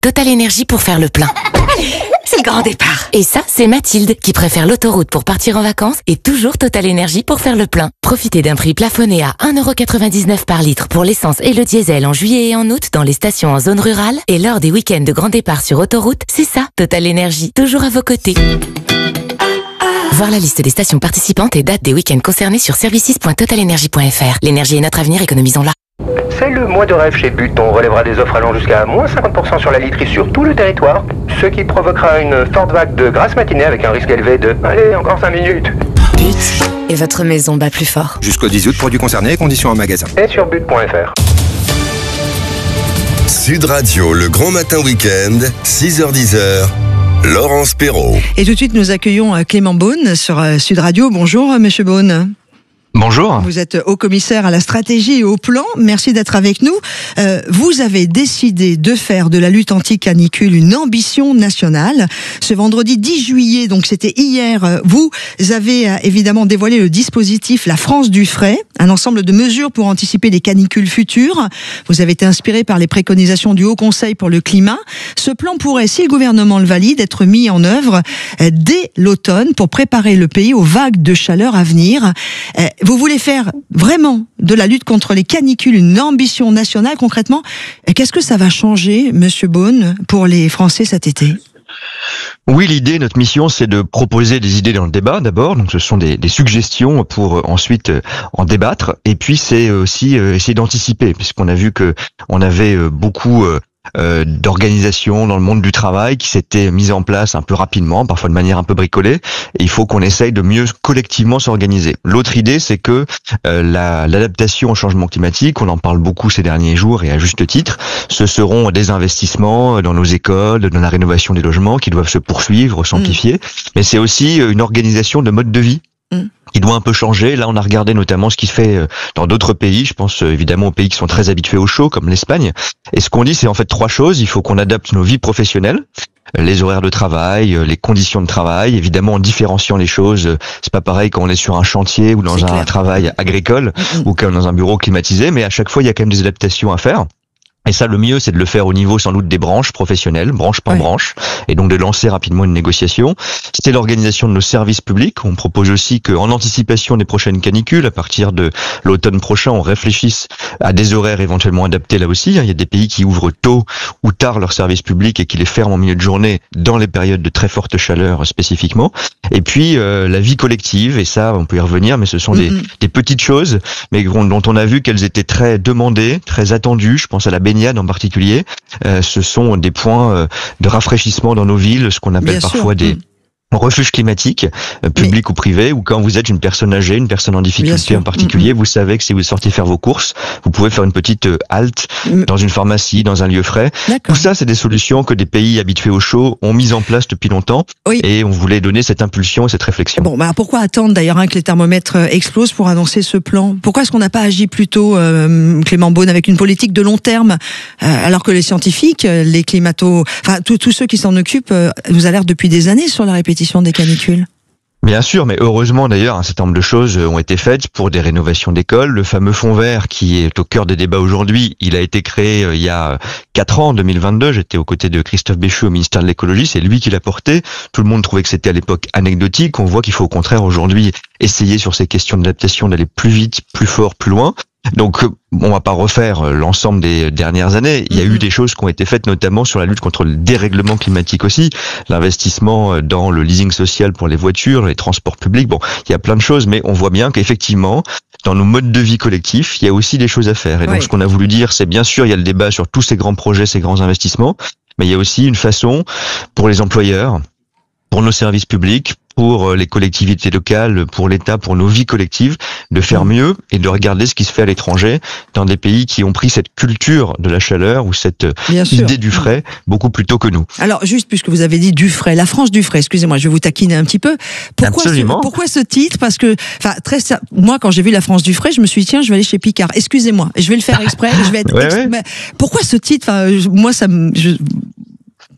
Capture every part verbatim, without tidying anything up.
Total Énergie pour faire le plein. C'est le grand départ. Et ça, c'est Mathilde qui préfère l'autoroute pour partir en vacances et toujours Total Énergie pour faire le plein. Profitez d'un prix plafonné à un euro quatre-vingt-dix-neuf par litre pour l'essence et le diesel en juillet et en août dans les stations en zone rurale. Et lors des week-ends de grand départ sur autoroute, c'est ça, Total Énergie, toujours à vos côtés. Voir la liste des stations participantes et dates des week-ends concernés sur services point total énergie point f r. L'énergie est notre avenir, économisons-la. C'est le mois de rêve chez But. On relèvera des offres allant jusqu'à moins cinquante pour cent sur la literie sur tout le territoire, ce qui provoquera une forte vague de grasse matinée avec un risque élevé de « Allez, encore cinq minutes ». But et votre maison bat plus fort. Jusqu'au dix août, produits concernés, conditions en magasin. Et sur but point f r. Sud Radio, le grand matin week-end, six heures dix, Laurence Perrault. Et tout de suite, nous accueillons Clément Beaune sur Sud Radio. Bonjour, monsieur Beaune. Bonjour. Vous êtes haut-commissaire à la stratégie et au plan. Merci d'être avec nous. Euh, vous avez décidé de faire de la lutte anti-canicule une ambition nationale. Ce vendredi dix juillet, donc c'était hier, vous avez évidemment dévoilé le dispositif La France du frais, un ensemble de mesures pour anticiper les canicules futures. Vous avez été inspiré par les préconisations du Haut Conseil pour le climat. Ce plan pourrait, si le gouvernement le valide, être mis en œuvre dès l'automne pour préparer le pays aux vagues de chaleur à venir. Vous voulez faire vraiment de la lutte contre les canicules une ambition nationale. Concrètement, qu'est-ce que ça va changer, monsieur Beaune, pour les Français cet été ? Oui, l'idée, notre mission, c'est de proposer des idées dans le débat d'abord. Donc, ce sont des, des suggestions pour euh, ensuite euh, en débattre. Et puis, c'est aussi euh, essayer d'anticiper, puisqu'on a vu que on avait euh, beaucoup euh, Euh, d'organisations dans le monde du travail qui s'étaient mises en place un peu rapidement, parfois de manière un peu bricolée, et il faut qu'on essaye de mieux collectivement s'organiser. L'autre idée, c'est que euh, la, l'adaptation au changement climatique, on en parle beaucoup ces derniers jours et à juste titre, ce seront des investissements dans nos écoles, dans la rénovation des logements qui doivent se poursuivre, s'amplifier, mmh. mais c'est aussi une organisation de mode de vie mmh. qui doit un peu changer. Là, on a regardé notamment ce qui se fait dans d'autres pays. Je pense évidemment aux pays qui sont très habitués au chaud, comme l'Espagne. Et ce qu'on dit, c'est en fait trois choses. Il faut qu'on adapte nos vies professionnelles, les horaires de travail, les conditions de travail, évidemment en différenciant les choses. C'est pas pareil quand on est sur un chantier ou dans c'est un clair. travail agricole mmh. ou comme dans un bureau climatisé, mais à chaque fois, il y a quand même des adaptations à faire. Et ça, le mieux, c'est de le faire au niveau sans doute des branches professionnelles, branche par oui. branche, et donc de lancer rapidement une négociation. C'est l'organisation de nos services publics. On propose aussi qu'en anticipation des prochaines canicules, à partir de l'automne prochain, on réfléchisse à des horaires éventuellement adaptés là aussi. Il y a des pays qui ouvrent tôt ou tard leurs services publics et qui les ferment en milieu de journée dans les périodes de très forte chaleur spécifiquement. Et puis, euh, la vie collective, et ça, on peut y revenir, mais ce sont mm-hmm. des, des petites choses, mais dont on a vu qu'elles étaient très demandées, très attendues. Je pense à la baignade en particulier, euh, ce sont des points euh, de rafraîchissement dans nos villes, ce qu'on appelle Bien parfois sûr. des refuges climatiques, euh, publics Mais... ou privés, ou quand vous êtes une personne âgée, une personne en difficulté en particulier, mmh. vous savez que si vous sortez faire vos courses, vous pouvez faire une petite euh, halte mmh. dans une pharmacie, dans un lieu frais. D'accord. Tout ça, c'est des solutions que des pays habitués au chaud ont mises en place depuis longtemps, oui. et on voulait donner cette impulsion et cette réflexion. Bon, bah pourquoi attendre d'ailleurs hein, que les thermomètres explosent pour annoncer ce plan ? Pourquoi est-ce qu'on n'a pas agi plus tôt, euh, Clément Beaune, avec une politique de long terme, euh, alors que les scientifiques, les climato, enfin tous ceux qui s'en occupent, euh, nous alertent depuis des années sur la répétition des canicules? Bien sûr, mais heureusement d'ailleurs, un certain nombre de choses ont été faites pour des rénovations d'écoles. Le fameux fonds vert qui est au cœur des débats aujourd'hui, il a été créé il y a quatre ans, en deux mille vingt-deux. J'étais aux côtés de Christophe Béchu au ministère de l'écologie, c'est lui qui l'a porté. Tout le monde trouvait que c'était à l'époque anecdotique. On voit qu'il faut au contraire aujourd'hui essayer sur ces questions d'adaptation d'aller plus vite, plus fort, plus loin. Donc, on va pas refaire l'ensemble des dernières années. Il y a mmh. eu des choses qui ont été faites, notamment sur la lutte contre le dérèglement climatique aussi, l'investissement dans le leasing social pour les voitures, les transports publics. Bon, il y a plein de choses, mais on voit bien qu'effectivement, dans nos modes de vie collectifs, il y a aussi des choses à faire. Et donc, oui. ce qu'on a voulu dire, c'est bien sûr, il y a le débat sur tous ces grands projets, ces grands investissements, mais il y a aussi une façon pour les employeurs, pour nos services publics, pour les collectivités locales, pour l'État, pour nos vies collectives, de faire mieux et de regarder ce qui se fait à l'étranger dans des pays qui ont pris cette culture de la chaleur ou cette Bien idée sûr. du frais beaucoup plus tôt que nous. Alors, juste puisque vous avez dit du frais, la France du frais, excusez-moi, je vais vous taquiner un petit peu. Pourquoi Absolument. Ce, pourquoi ce titre ? Parce que, enfin, très, moi, quand j'ai vu la France du frais, je me suis dit, tiens, je vais aller chez Picard. Excusez-moi, je vais le faire exprès, je vais être. ouais, exprès. ouais. Pourquoi ce titre ? Enfin, moi, ça me. Je...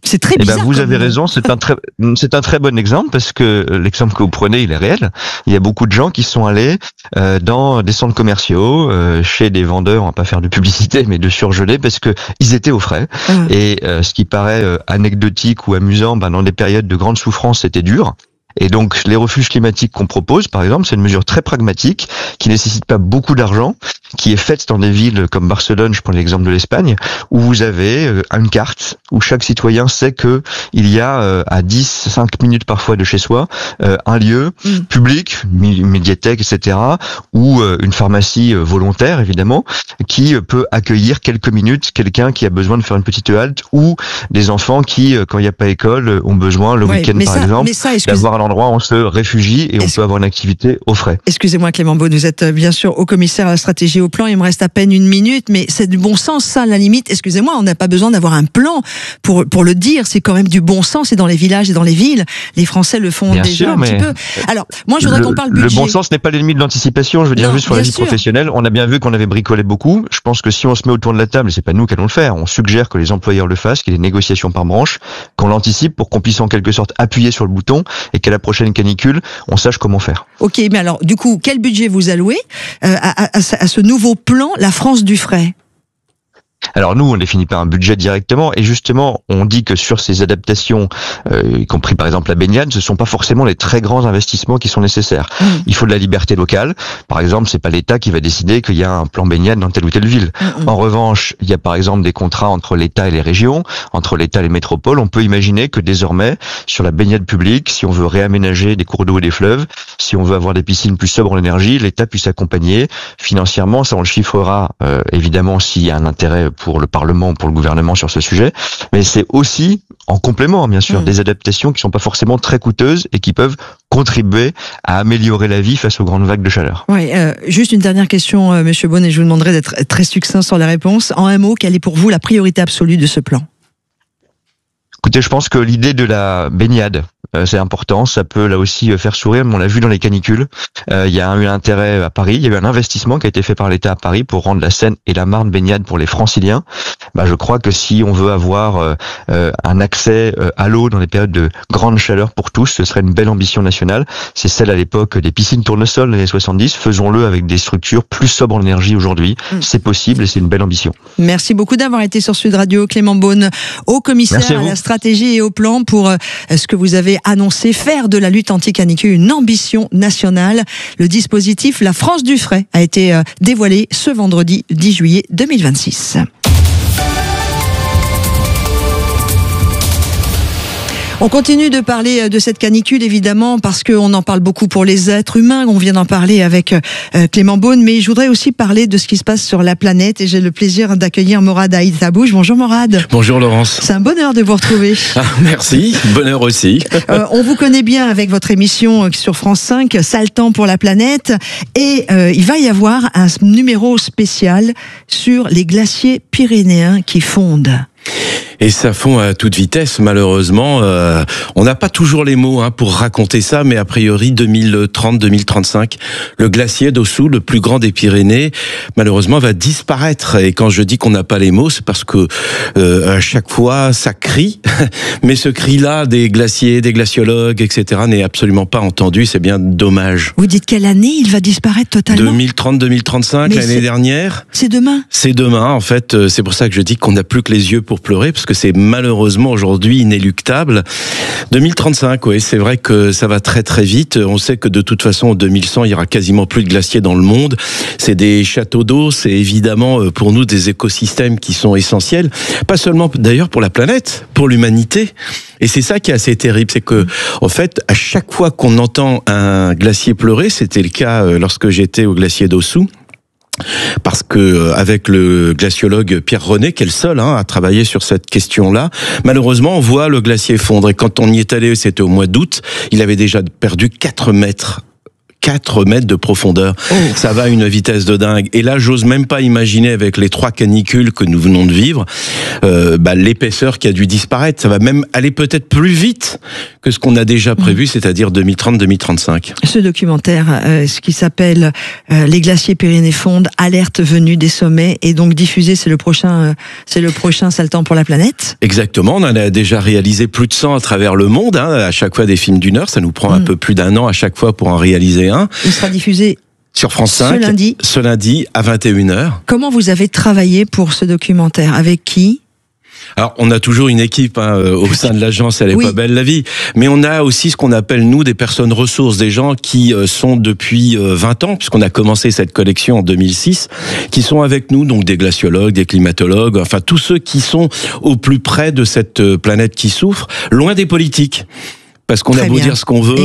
C'est très Eh bizarre. ben, vous comme- avez raison, c'est un très, c'est un très bon exemple parce que l'exemple que vous prenez, il est réel. Il y a beaucoup de gens qui sont allés euh, dans des centres commerciaux, euh, chez des vendeurs, on va pas faire de publicité, mais de surgelés parce que ils étaient au frais. Ah. Et euh, ce qui paraît euh, anecdotique ou amusant, ben, dans des périodes de grande souffrance, c'était dur. Et donc, les refuges climatiques qu'on propose, par exemple, c'est une mesure très pragmatique, qui nécessite pas beaucoup d'argent, qui est faite dans des villes comme Barcelone, je prends l'exemple de l'Espagne, où vous avez euh, une carte, où chaque citoyen sait que il y a euh, à dix, cinq minutes parfois de chez soi, euh, un lieu Mm. public, une médiathèque, et cetera, ou euh, une pharmacie euh, volontaire, évidemment, qui euh, peut accueillir quelques minutes quelqu'un qui a besoin de faire une petite halte, ou des enfants qui, euh, quand il n'y a pas école, euh, ont besoin, le Ouais, week-end mais par ça, exemple, mais ça, excuse- d'avoir un endroit où on se réfugie et on Est-ce- peut avoir une activité au frais. Excusez-moi Clément Beaune, vous êtes euh, bien sûr haut commissaire à la stratégie au plan, il me reste à peine une minute, mais c'est du bon sens ça, à la limite. Excusez-moi, on n'a pas besoin d'avoir un plan pour pour le dire, c'est quand même du bon sens, et dans les villages et dans les villes, les Français le font Bien déjà sûr, un mais petit peu. Alors, moi je voudrais Le, qu'on parle le budget. bon sens n'est pas l'ennemi de l'anticipation, je veux dire Non, juste sur la bien vie sûr. professionnelle. On a bien vu qu'on avait bricolé beaucoup. Je pense que si on se met autour de la table, et c'est pas nous qui allons le faire, on suggère que les employeurs le fassent, qu'il y ait des négociations par branche, qu'on l'anticipe pour qu'on puisse en quelque sorte appuyer sur le bouton et qu'à la prochaine canicule, on sache comment faire. Ok, mais alors du coup, quel budget vous allouez euh, à, à, à ce- à ce nouveau plan, la France du frais? Alors nous, on définit pas un budget directement, et justement, on dit que sur ces adaptations, euh, y compris par exemple la baignade, ce sont pas forcément les très grands investissements qui sont nécessaires. Mmh. Il faut de la liberté locale. Par exemple, c'est pas l'État qui va décider qu'il y a un plan baignade dans telle ou telle ville. Mmh. En revanche, il y a par exemple des contrats entre l'État et les régions, entre l'État et les métropoles. On peut imaginer que désormais, sur la baignade publique, si on veut réaménager des cours d'eau et des fleuves, si on veut avoir des piscines plus sobres en énergie, l'État puisse accompagner financièrement. Ça, on le chiffrera euh, évidemment s'il y a un intérêt pour le Parlement, pour le gouvernement sur ce sujet. Mais c'est aussi, en complément, bien sûr, Mmh. des adaptations qui sont pas forcément très coûteuses et qui peuvent contribuer à améliorer la vie face aux grandes vagues de chaleur. Ouais, euh, juste une dernière question, euh, Monsieur Beaune, et je vous demanderai d'être très succinct sur les réponses. En un mot, quelle est pour vous la priorité absolue de ce plan? Écoutez, je pense que l'idée de la baignade, euh, c'est important. Ça peut là aussi euh, faire sourire, mais on l'a vu dans les canicules. Euh, il y a eu un intérêt à Paris. Il y a eu un investissement qui a été fait par l'État à Paris pour rendre la Seine et la Marne baignade pour les Franciliens. Bah, je crois que si on veut avoir euh, euh, un accès euh, à l'eau dans les périodes de grande chaleur pour tous, ce serait une belle ambition nationale. C'est celle à l'époque des piscines tournesol dans les années soixante-dix. Faisons-le avec des structures plus sobres en énergie aujourd'hui. Mm. C'est possible et c'est une belle ambition. Merci beaucoup d'avoir été sur Sud Radio, Clément Beaune, haut commissaire Merci à à, vous. la stratégie et au plan pour euh, ce que vous avez annoncé, faire de la lutte anti-canicule une ambition nationale. Le dispositif La France du frais a été euh, dévoilé ce vendredi dix juillet deux mille vingt-six. On continue de parler de cette canicule, évidemment, parce qu'on en parle beaucoup pour les êtres humains. On vient d'en parler avec euh, Clément Beaune, mais je voudrais aussi parler de ce qui se passe sur la planète, et j'ai le plaisir d'accueillir Morad Aïd Tabouche. Bonjour Morad. Bonjour Laurence. C'est un bonheur de vous retrouver. Ah, merci, bonheur aussi. Euh, on vous connaît bien avec votre émission sur France cinq, Sale temps pour la planète, et euh, il va y avoir un numéro spécial sur les glaciers pyrénéens qui fondent. Et ça fond à toute vitesse, malheureusement. Euh, on n'a pas toujours les mots hein, pour raconter ça, mais a priori deux mille trente deux mille trente-cinq, le glacier d'Ossou, le plus grand des Pyrénées, malheureusement va disparaître. Et quand je dis qu'on n'a pas les mots, c'est parce que euh, à chaque fois ça crie, mais ce cri-là des glaciers, des glaciologues, et cetera n'est absolument pas entendu. C'est bien dommage. Vous dites quelle année il va disparaître totalement? deux mille trente deux mille trente-cinq, Mais l'année c'est- dernière. C'est demain. C'est demain, en fait. Euh, C'est pour ça que je dis qu'on n'a plus que les yeux pour pleurer, parce que c'est malheureusement aujourd'hui inéluctable. deux mille trente-cinq, oui, c'est vrai que ça va très très vite. On sait que de toute façon, en deux mille cent, il y aura quasiment plus de glaciers dans le monde. C'est des châteaux d'eau, c'est évidemment euh, pour nous des écosystèmes qui sont essentiels. Pas seulement d'ailleurs pour la planète, pour l'humanité. Et c'est ça qui est assez terrible, c'est que, en fait, à chaque fois qu'on entend un glacier pleurer, c'était le cas euh, lorsque j'étais au glacier d'Ossou, parce que avec le glaciologue Pierre René, qui est le seul hein, à travailler sur cette question-là, malheureusement on voit le glacier fondre. Et quand on y est allé, c'était au mois d'août, il avait déjà perdu quatre mètres. quatre mètres de profondeur. Oh. Ça va à une vitesse de dingue. Et là, j'ose même pas imaginer avec les trois canicules que nous venons de vivre, euh, bah, l'épaisseur qui a dû disparaître. Ça va même aller peut-être plus vite que ce qu'on a déjà prévu, mmh. c'est-à-dire deux mille trente deux mille trente-cinq. Ce documentaire, euh, ce qui s'appelle euh, Les glaciers Pyrénées fondent, alerte venue des sommets, est donc diffusé. C'est le prochain, euh, c'est le prochain Saltan pour la planète. Exactement. On en a déjà réalisé plus de cent à travers le monde. Hein, à chaque fois des films d'une heure. Ça nous prend mmh. un peu plus d'un an à chaque fois pour en réaliser un. Il sera diffusé sur France cinq, ce lundi. ce lundi à vingt et une heures. Comment vous avez travaillé pour ce documentaire? Avec qui? Alors, on a toujours une équipe hein, au sein de l'agence, elle est oui. pas belle la vie, mais on a aussi ce qu'on appelle, nous, des personnes ressources, des gens qui euh, sont depuis euh, vingt ans, puisqu'on a commencé cette collection en deux mille six, qui sont avec nous, donc des glaciologues, des climatologues, enfin tous ceux qui sont au plus près de cette planète qui souffre, loin des politiques. Parce qu'on Très a beau bien. dire ce qu'on veut,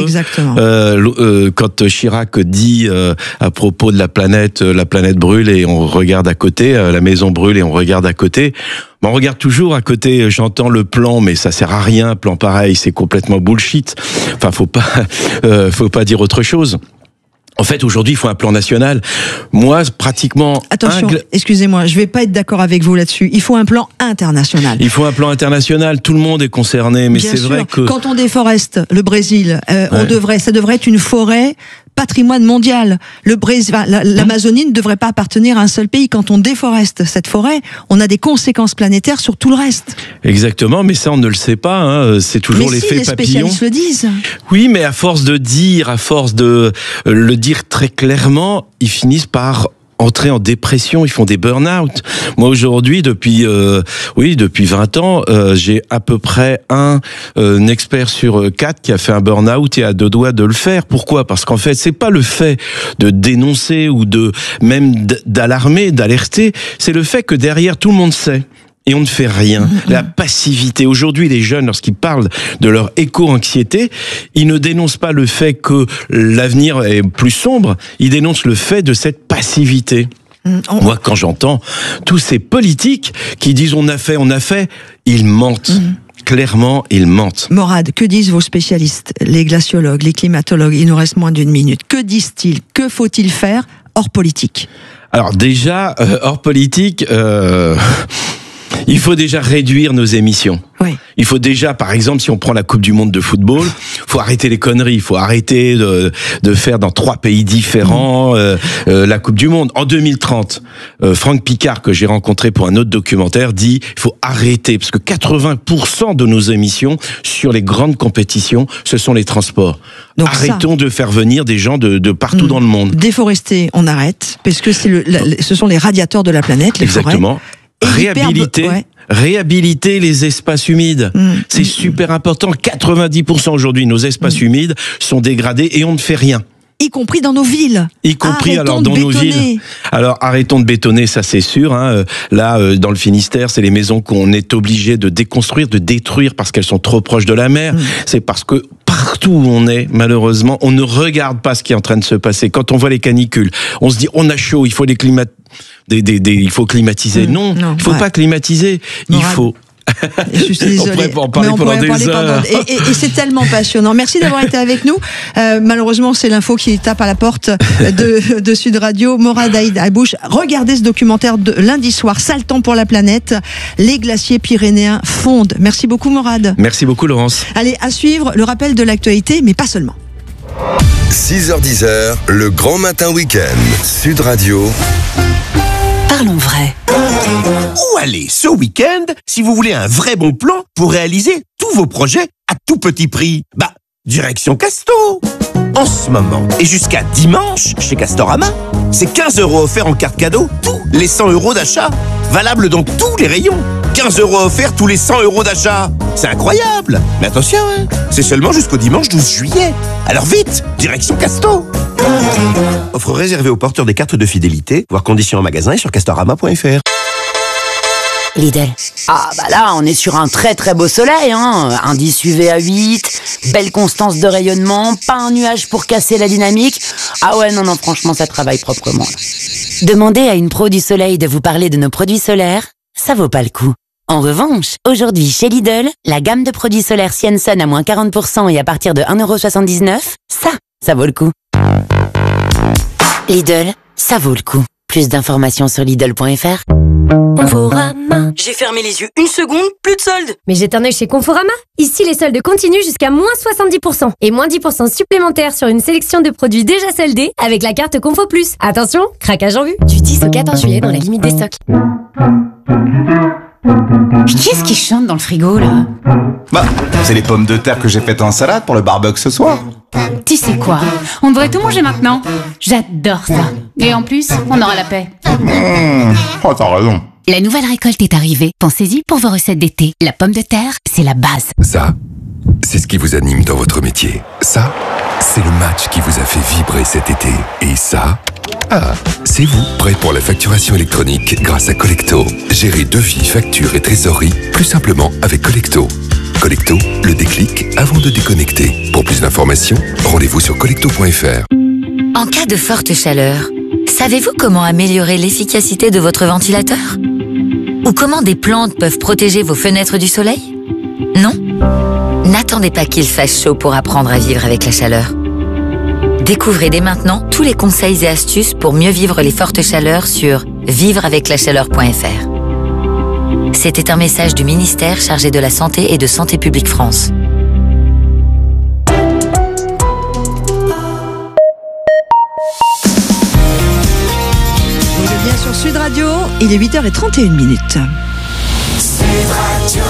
euh, euh, quand Chirac dit euh, à propos de la planète, euh, la planète brûle et on regarde à côté, euh, la maison brûle et on regarde à côté, ben on regarde toujours à côté. J'entends le plan, mais ça sert à rien. Plan pareil, c'est complètement bullshit. Enfin, faut pas, euh, faut pas dire autre chose. En fait, aujourd'hui, il faut un plan national. Moi, pratiquement... Attention, gla... excusez-moi, je vais pas être d'accord avec vous là-dessus. Il faut un plan international. Il faut un plan international. Tout le monde est concerné, mais Bien c'est sûr. vrai que... Quand on déforeste le Brésil, euh, ouais. on devrait, ça devrait être une forêt patrimoine mondial. Le Brésil, l'Amazonie ne devrait pas appartenir à un seul pays. Quand on déforeste cette forêt, on a des conséquences planétaires sur tout le reste. Exactement, mais ça on ne le sait pas. Hein. C'est toujours l'effet si, papillon. Les spécialistes le disent. Oui, mais à force de dire, à force de le dire très clairement, ils finissent par entrer en dépression, ils font des burn-out. Moi aujourd'hui, depuis euh, oui, depuis vingt ans, euh, j'ai à peu près un, euh, un expert sur quatre qui a fait un burn-out et a deux doigts de le faire. Pourquoi ? Parce qu'en fait, c'est pas le fait de dénoncer ou de même d'alarmer, d'alerter, c'est le fait que derrière tout le monde sait. Et on ne fait rien. La passivité. Aujourd'hui, les jeunes, lorsqu'ils parlent de leur éco-anxiété, ils ne dénoncent pas le fait que l'avenir est plus sombre, ils dénoncent le fait de cette passivité. On... Moi, quand j'entends tous ces politiques qui disent on a fait, on a fait, ils mentent. Mmh. Clairement, ils mentent. Morad, que disent vos spécialistes, les glaciologues, les climatologues? Il nous reste moins d'une minute. Que disent-ils? Que faut-il faire hors politique? Alors déjà, euh, hors politique... Euh... Il faut déjà réduire nos émissions. Oui. Il faut déjà, par exemple, si on prend la Coupe du Monde de football, faut arrêter les conneries. Il faut arrêter de, de faire dans trois pays différents euh, euh, la Coupe du Monde. En deux mille trente, euh, Franck Picard, que j'ai rencontré pour un autre documentaire, dit il faut arrêter parce que quatre-vingts pour cent de nos émissions sur les grandes compétitions, ce sont les transports. Donc Arrêtons ça, de faire venir des gens de, de partout mmh, dans le monde. Déforester, on arrête, parce que c'est le, la, ce sont les radiateurs de la planète, les Exactement. forêts. Réhabiliter, perdent, ouais. réhabiliter les espaces humides. Mmh, c'est mmh. super important. quatre-vingt-dix pour cent aujourd'hui, nos espaces mmh. humides sont dégradés et on ne fait rien. Y compris dans nos villes. Y compris arrêtons alors dans nos villes. Alors arrêtons de bétonner, ça c'est sûr. Hein. Là, euh, dans le Finistère, c'est les maisons qu'on est obligé de déconstruire, de détruire parce qu'elles sont trop proches de la mer. Mmh. C'est parce que partout où on est, malheureusement, on ne regarde pas ce qui est en train de se passer. Quand on voit les canicules, on se dit on a chaud, il faut les climat... des, des, des, il faut climatiser. Mmh. Non, non, il faut ouais. pas climatiser. Morad. Il faut Je suis désolée. On pourrait en parler on pendant pourrait des heures. Pendant... Et, et, et c'est tellement passionnant. Merci d'avoir été avec nous. Euh, malheureusement, c'est l'info qui tape à la porte de, de Sud Radio. Morad Haïbouch, regardez ce documentaire de lundi soir, Saltan pour la planète. Les glaciers pyrénéens fondent. Merci beaucoup, Morad. Merci beaucoup, Laurence. Allez, à suivre le rappel de l'actualité, mais pas seulement. six heures dix, le grand matin week-end. Sud Radio. Parlons vrai. Où aller ce week-end si vous voulez un vrai bon plan pour réaliser tous vos projets à tout petit prix? Bah, direction Casto. En ce moment et jusqu'à dimanche chez Castorama, c'est quinze euros offerts en carte cadeau tous les cent euros d'achat. Valable dans tous les rayons. quinze euros offerts tous les cent euros d'achat. C'est incroyable. Mais attention, hein, c'est seulement jusqu'au dimanche douze juillet. Alors vite, direction Casto. Offre réservée aux porteurs des cartes de fidélité. Voir conditions en magasin et sur castorama point f r. Lidl. Ah bah là, on est sur un très très beau soleil, hein. Indice U V à huit, belle constance de rayonnement, pas un nuage pour casser la dynamique. Ah ouais, non, non, franchement, ça travaille proprement. Là. Demandez à une pro du soleil de vous parler de nos produits solaires, ça vaut pas le coup. En revanche, aujourd'hui chez Lidl, la gamme de produits solaires Sienson à moins quarante pour cent et à partir de un euro soixante-dix-neuf, ça, ça vaut le coup. Lidl, ça vaut le coup. Plus d'informations sur Lidl point F R. Conforama. J'ai fermé les yeux une seconde, plus de soldes. Mais jette un œil chez Conforama. Ici, les soldes continuent jusqu'à moins soixante-dix pour cent. Et moins dix pour cent supplémentaires sur une sélection de produits déjà soldés avec la carte Confo Plus. Attention, craquage en vue. Du dix au quatorze juillet dans la limite des stocks. Qui est-ce qui chante dans le frigo, là? Bah, c'est les pommes de terre que j'ai faites en salade pour le barbecue ce soir. Tu sais quoi? On devrait tout manger maintenant. J'adore ça. Et en plus, on aura la paix. Mmh. Oh, t'as raison. La nouvelle récolte est arrivée. Pensez-y pour vos recettes d'été. La pomme de terre, c'est la base. Ça, c'est ce qui vous anime dans votre métier. Ça, c'est le match qui vous a fait vibrer cet été. Et ça, ah, c'est vous, prêt pour la facturation électronique grâce à Collecto. Gérez devis, factures et trésorerie plus simplement avec Collecto. Collecto, le déclic avant de déconnecter. Pour plus d'informations, rendez-vous sur collecto point F R. En cas de forte chaleur, savez-vous comment améliorer l'efficacité de votre ventilateur? Ou comment des plantes peuvent protéger vos fenêtres du soleil? Non? N'attendez pas qu'il fasse chaud pour apprendre à vivre avec la chaleur. Découvrez dès maintenant tous les conseils et astuces pour mieux vivre les fortes chaleurs sur vivre avec la chaleur point F R. C'était un message du ministère chargé de la Santé et de Santé publique France. Vous êtes bien sur Sud Radio, il est huit heures trente et une minutes. Sud Radio.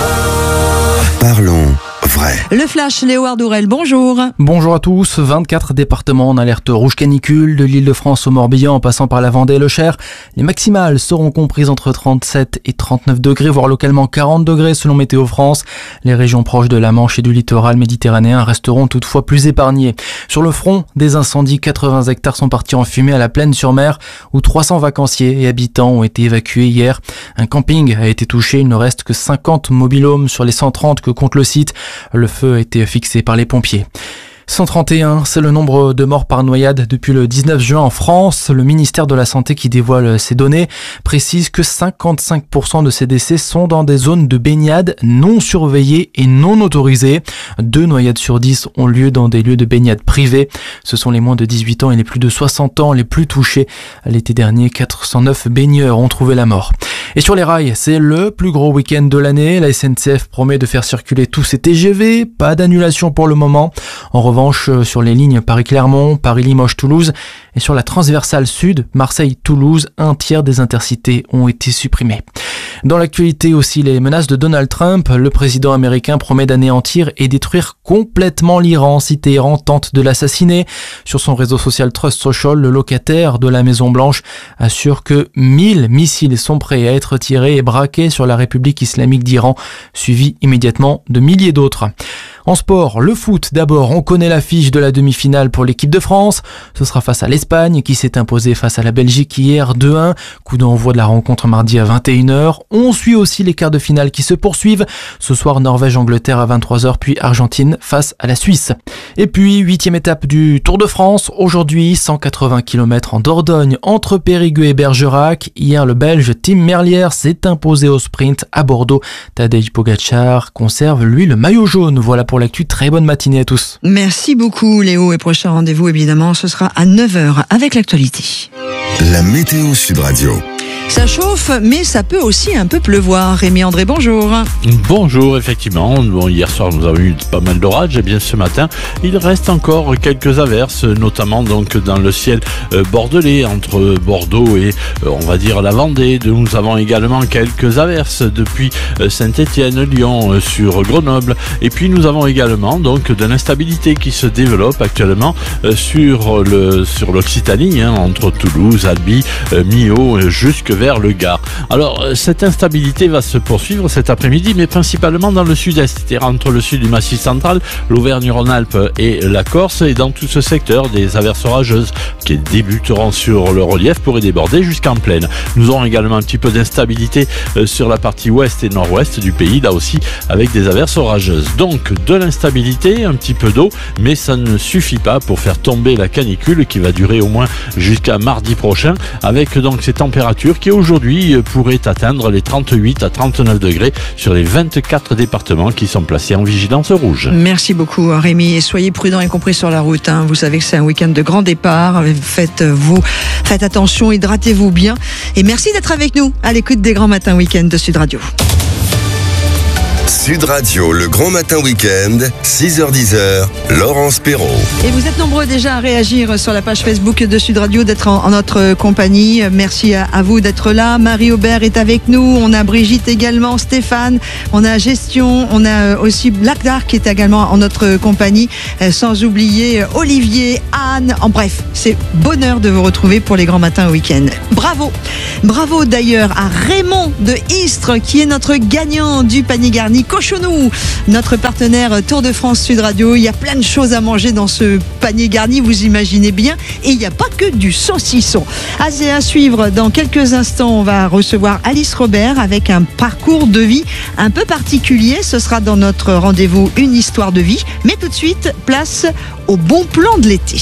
Parlons vrai. Le flash, Léo Ardourel, bonjour. Bonjour à tous. vingt-quatre départements en alerte rouge canicule, de l'Île-de-France au Morbihan en passant par la Vendée et le Cher. Les maximales seront comprises entre trente-sept et trente-neuf degrés, voire localement quarante degrés selon Météo France. Les régions proches de la Manche et du littoral méditerranéen resteront toutefois plus épargnées. Sur le front des incendies, quatre-vingts hectares sont partis en fumée à la Plaine-sur-Mer, où trois cents vacanciers et habitants ont été évacués hier. Un camping a été touché, il ne reste que cinquante mobil-homes sur les cent trente que compte le site. Le feu a été fixé par les pompiers. cent trente et un, c'est le nombre de morts par noyade depuis le dix-neuf juin en France. Le ministère de la Santé qui dévoile ces données précise que cinquante-cinq pour cent de ces décès sont dans des zones de baignade non surveillées et non autorisées. Deux noyades sur dix ont lieu dans des lieux de baignade privés. Ce sont les moins de dix-huit ans et les plus de soixante ans les plus touchés. L'été dernier, quatre cent neuf baigneurs ont trouvé la mort. Et sur les rails, c'est le plus gros week-end de l'année. La S N C F promet de faire circuler tous ses T G V. Pas d'annulation pour le moment. En revanche, sur les lignes Paris-Clermont, Paris-Limoges-Toulouse et sur la transversale sud, Marseille-Toulouse, un tiers des intercités ont été supprimés. Dans l'actualité aussi, les menaces de Donald Trump. Le président américain promet d'anéantir et détruire complètement l'Iran si Téhéran tente de l'assassiner. Sur son réseau social Trust Social, le locataire de la Maison-Blanche assure que mille missiles sont prêts à être tirés et braqués sur la République islamique d'Iran, suivi immédiatement de milliers d'autres. En sport, le foot d'abord, on connaît l'affiche de la demi-finale pour l'équipe de France. Ce sera face à l'Espagne qui s'est imposée face à la Belgique hier deux un. Coup d'envoi de la rencontre mardi à vingt et une heures. On suit aussi les quarts de finale qui se poursuivent. Ce soir, Norvège-Angleterre à vingt-trois heures, puis Argentine face à la Suisse. Et puis, huitième étape du Tour de France. Aujourd'hui, cent quatre-vingts kilomètres en Dordogne entre Périgueux et Bergerac. Hier, le Belge Tim Merlier s'est imposé au sprint à Bordeaux. Tadej Pogačar conserve, lui, le maillot jaune. Voilà pour l'actu. Très bonne matinée à tous. Merci beaucoup Léo et prochain rendez-vous évidemment ce sera à neuf heures avec l'actualité. La météo Sud Radio. Ça chauffe, mais ça peut aussi un peu pleuvoir. Rémi André, bonjour. Bonjour, effectivement. Bon, hier soir, nous avons eu pas mal d'orages. Et bien, ce matin, il reste encore quelques averses, notamment donc dans le ciel euh, bordelais, entre Bordeaux et, euh, on va dire, la Vendée. Nous avons également quelques averses depuis euh, Saint-Étienne, Lyon, euh, sur Grenoble. Et puis, nous avons également donc de l'instabilité qui se développe actuellement euh, sur le sur l'Occitanie, hein, entre Toulouse, Albi, euh, Millau, jusque vers le Gard. Alors, cette instabilité va se poursuivre cet après-midi, mais principalement dans le sud-est, c'est-à-dire entre le sud du Massif central, l'Auvergne-Rhône-Alpes et la Corse, et dans tout ce secteur, des averses orageuses qui débuteront sur le relief pourraient déborder jusqu'en plaine. Nous aurons également un petit peu d'instabilité sur la partie ouest et nord-ouest du pays, là aussi, avec des averses orageuses. Donc, de l'instabilité, un petit peu d'eau, mais ça ne suffit pas pour faire tomber la canicule qui va durer au moins jusqu'à mardi prochain, avec donc ces températures températures qui aujourd'hui pourraient atteindre les trente-huit à trente-neuf degrés sur les vingt-quatre départements qui sont placés en vigilance rouge. Merci beaucoup Rémi et soyez prudents, y compris sur la route. Hein. Vous savez que c'est un week-end de grand départ. Faites-vous, faites attention, hydratez-vous bien. Et merci d'être avec nous à l'écoute des Grands Matins Week-end de Sud Radio. Sud Radio, le Grand Matin Week-end, six heures dix, Laurence Perrault. Et vous êtes nombreux déjà à réagir sur la page Facebook de Sud Radio, d'être en, en notre compagnie. Merci à, à vous d'être là. Marie-Aubert est avec nous. On a Brigitte également, Stéphane. On a Gestion. On a aussi Black Dark qui est également en notre compagnie. Sans oublier Olivier, Anne. En bref, c'est bonheur de vous retrouver pour les Grands Matins Week-end. Bravo. Bravo d'ailleurs à Raymond de Istres qui est notre gagnant du panier garni Cochonou, notre partenaire Tour de France Sud Radio. Il y a plein de choses à manger dans ce panier garni, vous imaginez bien. Et il n'y a pas que du saucisson. À suivre, dans quelques instants, on va recevoir Alice Robert avec un parcours de vie un peu particulier. Ce sera dans notre rendez-vous Une histoire de vie. Mais tout de suite, place au bon plan de l'été.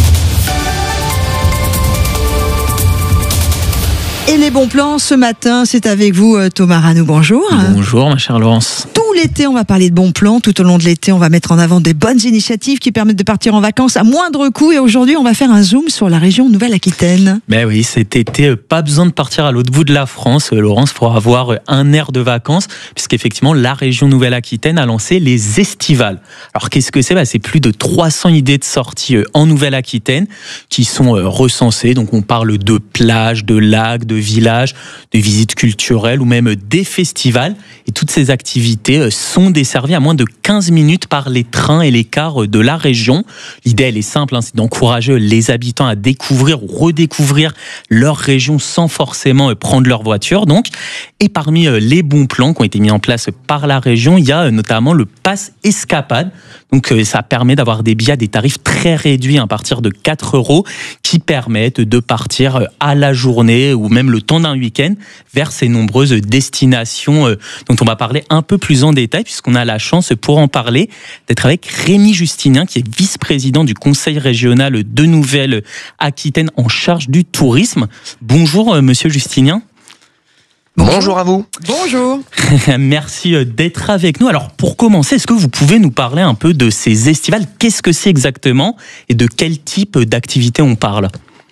Et les bons plans ce matin, c'est avec vous Thomas Ranou, bonjour. Bonjour ma chère Laurence. Tout l'été, on va parler de bons plans. Tout au long de l'été, on va mettre en avant des bonnes initiatives qui permettent de partir en vacances à moindre coût. Et aujourd'hui, on va faire un zoom sur la région Nouvelle-Aquitaine. Ben oui, cet été, pas besoin de partir à l'autre bout de la France, Laurence, pour avoir un air de vacances, puisqu'effectivement, la région Nouvelle-Aquitaine a lancé les estivales. Alors qu'est-ce que c'est ? Ben, c'est plus de trois cents idées de sorties en Nouvelle-Aquitaine qui sont recensées. Donc on parle de plages, de lacs, de villages, de visites culturelles ou même des festivals. Et toutes ces activités sont desservies à moins de quinze minutes par les trains et les cars de la région. L'idée, elle est simple, hein, c'est d'encourager les habitants à découvrir ou redécouvrir leur région sans forcément prendre leur voiture. Donc. Et parmi les bons plans qui ont été mis en place par la région, il y a notamment le Pass Escapade. Donc ça permet d'avoir des billets à des tarifs très réduits à partir de quatre euros qui permettent de partir à la journée ou même le temps d'un week-end vers ces nombreuses destinations dont on va parler un peu plus en détail puisqu'on a la chance pour en parler d'être avec Rémi Justinien qui est vice-président du Conseil régional de Nouvelle-Aquitaine en charge du tourisme. Bonjour monsieur Justinien. Bonjour. Bonjour à vous. Bonjour. Merci d'être avec nous. Alors pour commencer, est-ce que vous pouvez nous parler un peu de ces estivales ? Qu'est-ce que c'est exactement et de quel type d'activité on parle ?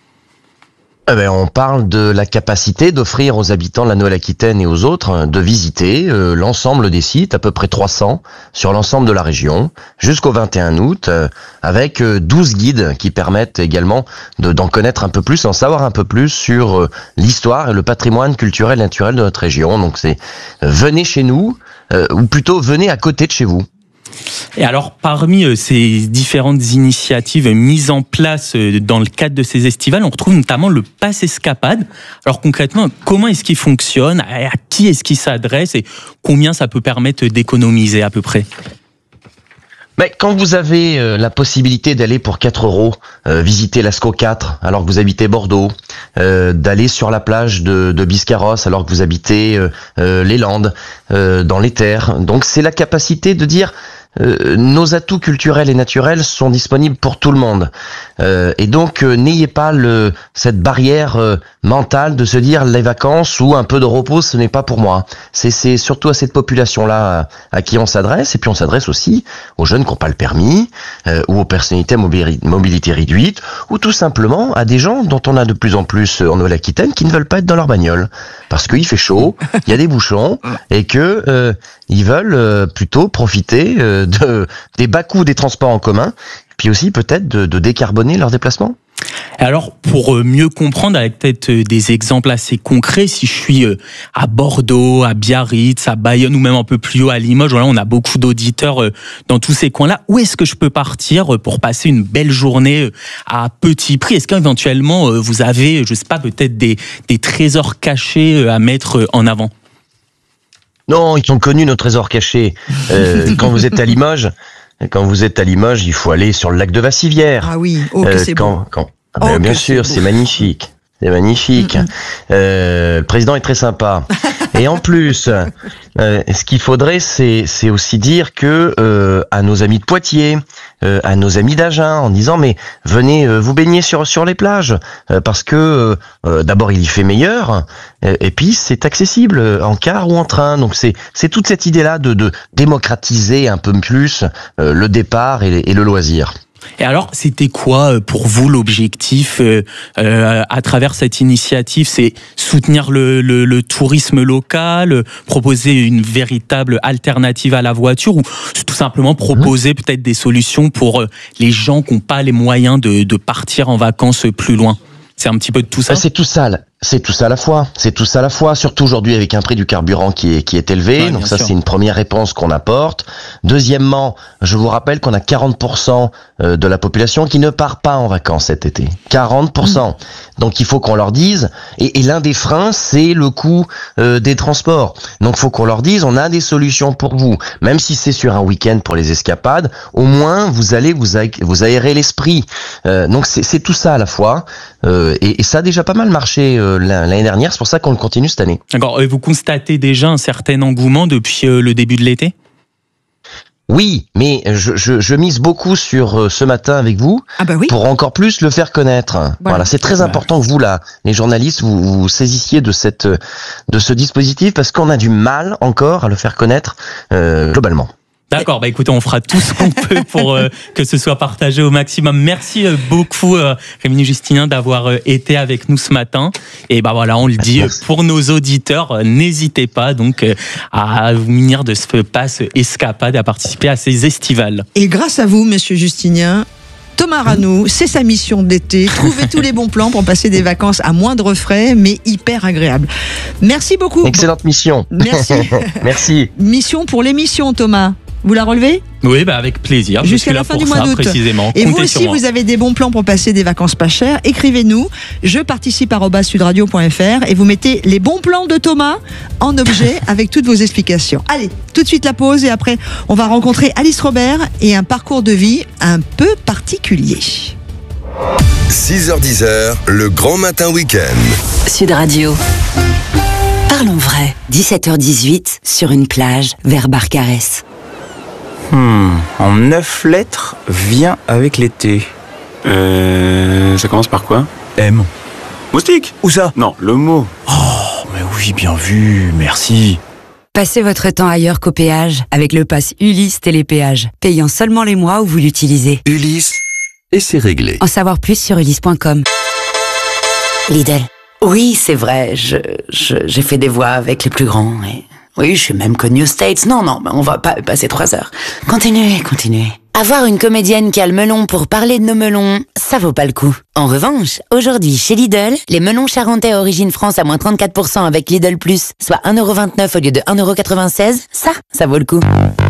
Eh ben, on parle de la capacité d'offrir aux habitants de la Nouvelle-Aquitaine et aux autres de visiter euh, l'ensemble des sites, à peu près trois cents, sur l'ensemble de la région, jusqu'au vingt et un août, euh, avec euh, douze guides qui permettent également de, d'en connaître un peu plus, d'en savoir un peu plus sur euh, l'histoire et le patrimoine culturel et naturel de notre région. Donc c'est euh, venez chez nous, euh, ou plutôt venez à côté de chez vous. Et alors, parmi ces différentes initiatives mises en place dans le cadre de ces estivales, on retrouve notamment le Pass Escapade. Alors concrètement, comment est-ce qu'il fonctionne ? À qui est-ce qu'il s'adresse ? Et combien ça peut permettre d'économiser à peu près ? Mais quand vous avez euh, la possibilité d'aller pour quatre euros euh, visiter l'Asco quatre alors que vous habitez Bordeaux, euh, d'aller sur la plage de, de Biscarrosse alors que vous habitez euh, euh, les Landes, euh, dans les terres, donc c'est la capacité de dire euh, nos atouts culturels et naturels sont disponibles pour tout le monde. Euh, et donc euh, n'ayez pas le, cette barrière euh, mentale de se dire les vacances ou un peu de repos ce n'est pas pour moi. C'est, c'est surtout à cette population-là à, à qui on s'adresse, et puis on s'adresse aussi aux jeunes qui n'ont pas le permis, euh, ou aux personnalités à mobilité réduite, ou tout simplement à des gens dont on a de plus en plus en Nouvelle-Aquitaine qui ne veulent pas être dans leur bagnole parce qu'il fait chaud, il y a des bouchons et que euh, ils veulent euh, plutôt profiter euh, de des bas-coûts des transports en commun, puis aussi peut-être de, de décarboner leurs déplacements. Alors, pour mieux comprendre, avec peut-être des exemples assez concrets, si je suis à Bordeaux, à Biarritz, à Bayonne ou même un peu plus haut à Limoges, voilà, on a beaucoup d'auditeurs dans tous ces coins-là. Où est-ce que je peux partir pour passer une belle journée à petit prix ? Est-ce qu'éventuellement vous avez, je sais pas, peut-être des, des trésors cachés à mettre en avant ? Non, ils sont connus, nos trésors cachés. Euh, quand vous êtes à Limoges, quand vous êtes à Limoges, il faut aller sur le lac de Vassivière. Ah oui, oh que euh, c'est quand, beau. Quand, ah ben, oh, bien sûr, c'est, c'est magnifique. C'est magnifique. Mm-hmm. Euh, le président est très sympa. Et en plus, euh, ce qu'il faudrait, c'est, c'est aussi dire que euh, à nos amis de Poitiers, euh, à nos amis d'Agen, en disant mais venez euh, vous baigner sur sur les plages, euh, parce que euh, d'abord il y fait meilleur, et, et puis c'est accessible en car ou en train. Donc c'est c'est toute cette idée-là de de démocratiser un peu plus euh, le départ et, et le loisir. Et alors, c'était quoi pour vous l'objectif euh, euh, à travers cette initiative? C'est soutenir le, le, le tourisme local, proposer une véritable alternative à la voiture, ou tout simplement proposer mmh. peut-être des solutions pour euh, les gens qui n'ont pas les moyens de, de partir en vacances plus loin? C'est un petit peu de tout ça. C'est tout ça. C'est tout ça à la fois. C'est tout ça à la fois. Surtout aujourd'hui avec un prix du carburant qui est qui est élevé. Ouais, donc ça sûr. C'est une première réponse qu'on apporte. Deuxièmement, je vous rappelle qu'on a quarante pour cent de la population qui ne part pas en vacances cet été. quarante pour cent. Mmh. Donc il faut qu'on leur dise. Et, et l'un des freins, c'est le coût euh, des transports. Donc il faut qu'on leur dise, on a des solutions pour vous. Même si c'est sur un week-end pour les escapades, au moins vous allez vous, a- vous aérer l'esprit. Euh, donc c'est, c'est tout ça à la fois. Euh, et, et ça a déjà pas mal marché. Euh, l'année dernière, c'est pour ça qu'on le continue cette année. D'accord. Et vous constatez déjà un certain engouement depuis le début de l'été ? Oui, mais je, je, je mise beaucoup sur ce matin avec vous ah bah oui. pour encore plus le faire connaître. Voilà, voilà c'est très important que vous, là, les journalistes, vous, vous saisissiez de cette de ce dispositif parce qu'on a du mal encore à le faire connaître euh, globalement. D'accord, bah écoutez, on fera tout ce qu'on peut pour euh, que ce soit partagé au maximum. Merci euh, beaucoup, euh, Rémi Justinien, d'avoir euh, été avec nous ce matin. Et bah voilà, on le dit euh, pour nos auditeurs, euh, n'hésitez pas donc euh, à vous munir de ce pass escapade, à participer à ces estivales. Et grâce à vous, Monsieur Justinien, Thomas Rano, c'est sa mission d'été. Trouver tous les bons plans pour passer des vacances à moindre frais, mais hyper agréables. Merci beaucoup. Excellente mission. Merci. Merci. Mission pour l'émission, Thomas. Vous la relevez ? Oui, bah avec plaisir. Jusqu'à la fin du mois d'août. Précisément. Et Comptez vous aussi, vous avez des bons plans pour passer des vacances pas chères. Écrivez-nous. Je participe arobase sudradio point f r et vous mettez les bons plans de Thomas en objet avec toutes vos explications. Allez, tout de suite la pause et après, on va rencontrer Alice Robert et un parcours de vie un peu particulier. six heures dix, le grand matin week-end. Sud Radio. Parlons vrai. dix-sept heures dix-huit, sur une plage, vers Barcarès. Hmm, en neuf lettres, vient avec l'été. Euh... Ça commence par quoi ? M. Moustique ? Où ça ? Non, le mot. Oh, mais oui, bien vu, merci. Passez votre temps ailleurs qu'au péage avec le pass Ulysse Télépéage, payant seulement les mois où vous l'utilisez. Ulysse, et c'est réglé. En savoir plus sur ulysse point com. Lidl. Oui, c'est vrai, je, je, j'ai fait des voix avec les plus grands et... Oui, je suis même connu aux States. Non, non, on va pas passer trois heures. Continuez, continuez. Avoir une comédienne qui a le melon pour parler de nos melons, ça vaut pas le coup. En revanche, aujourd'hui, chez Lidl, les melons charentais origine France à moins trente-quatre pour cent avec Lidl Plus, soit un euro vingt-neuf au lieu de un euro quatre-vingt-seize, ça, ça vaut le coup.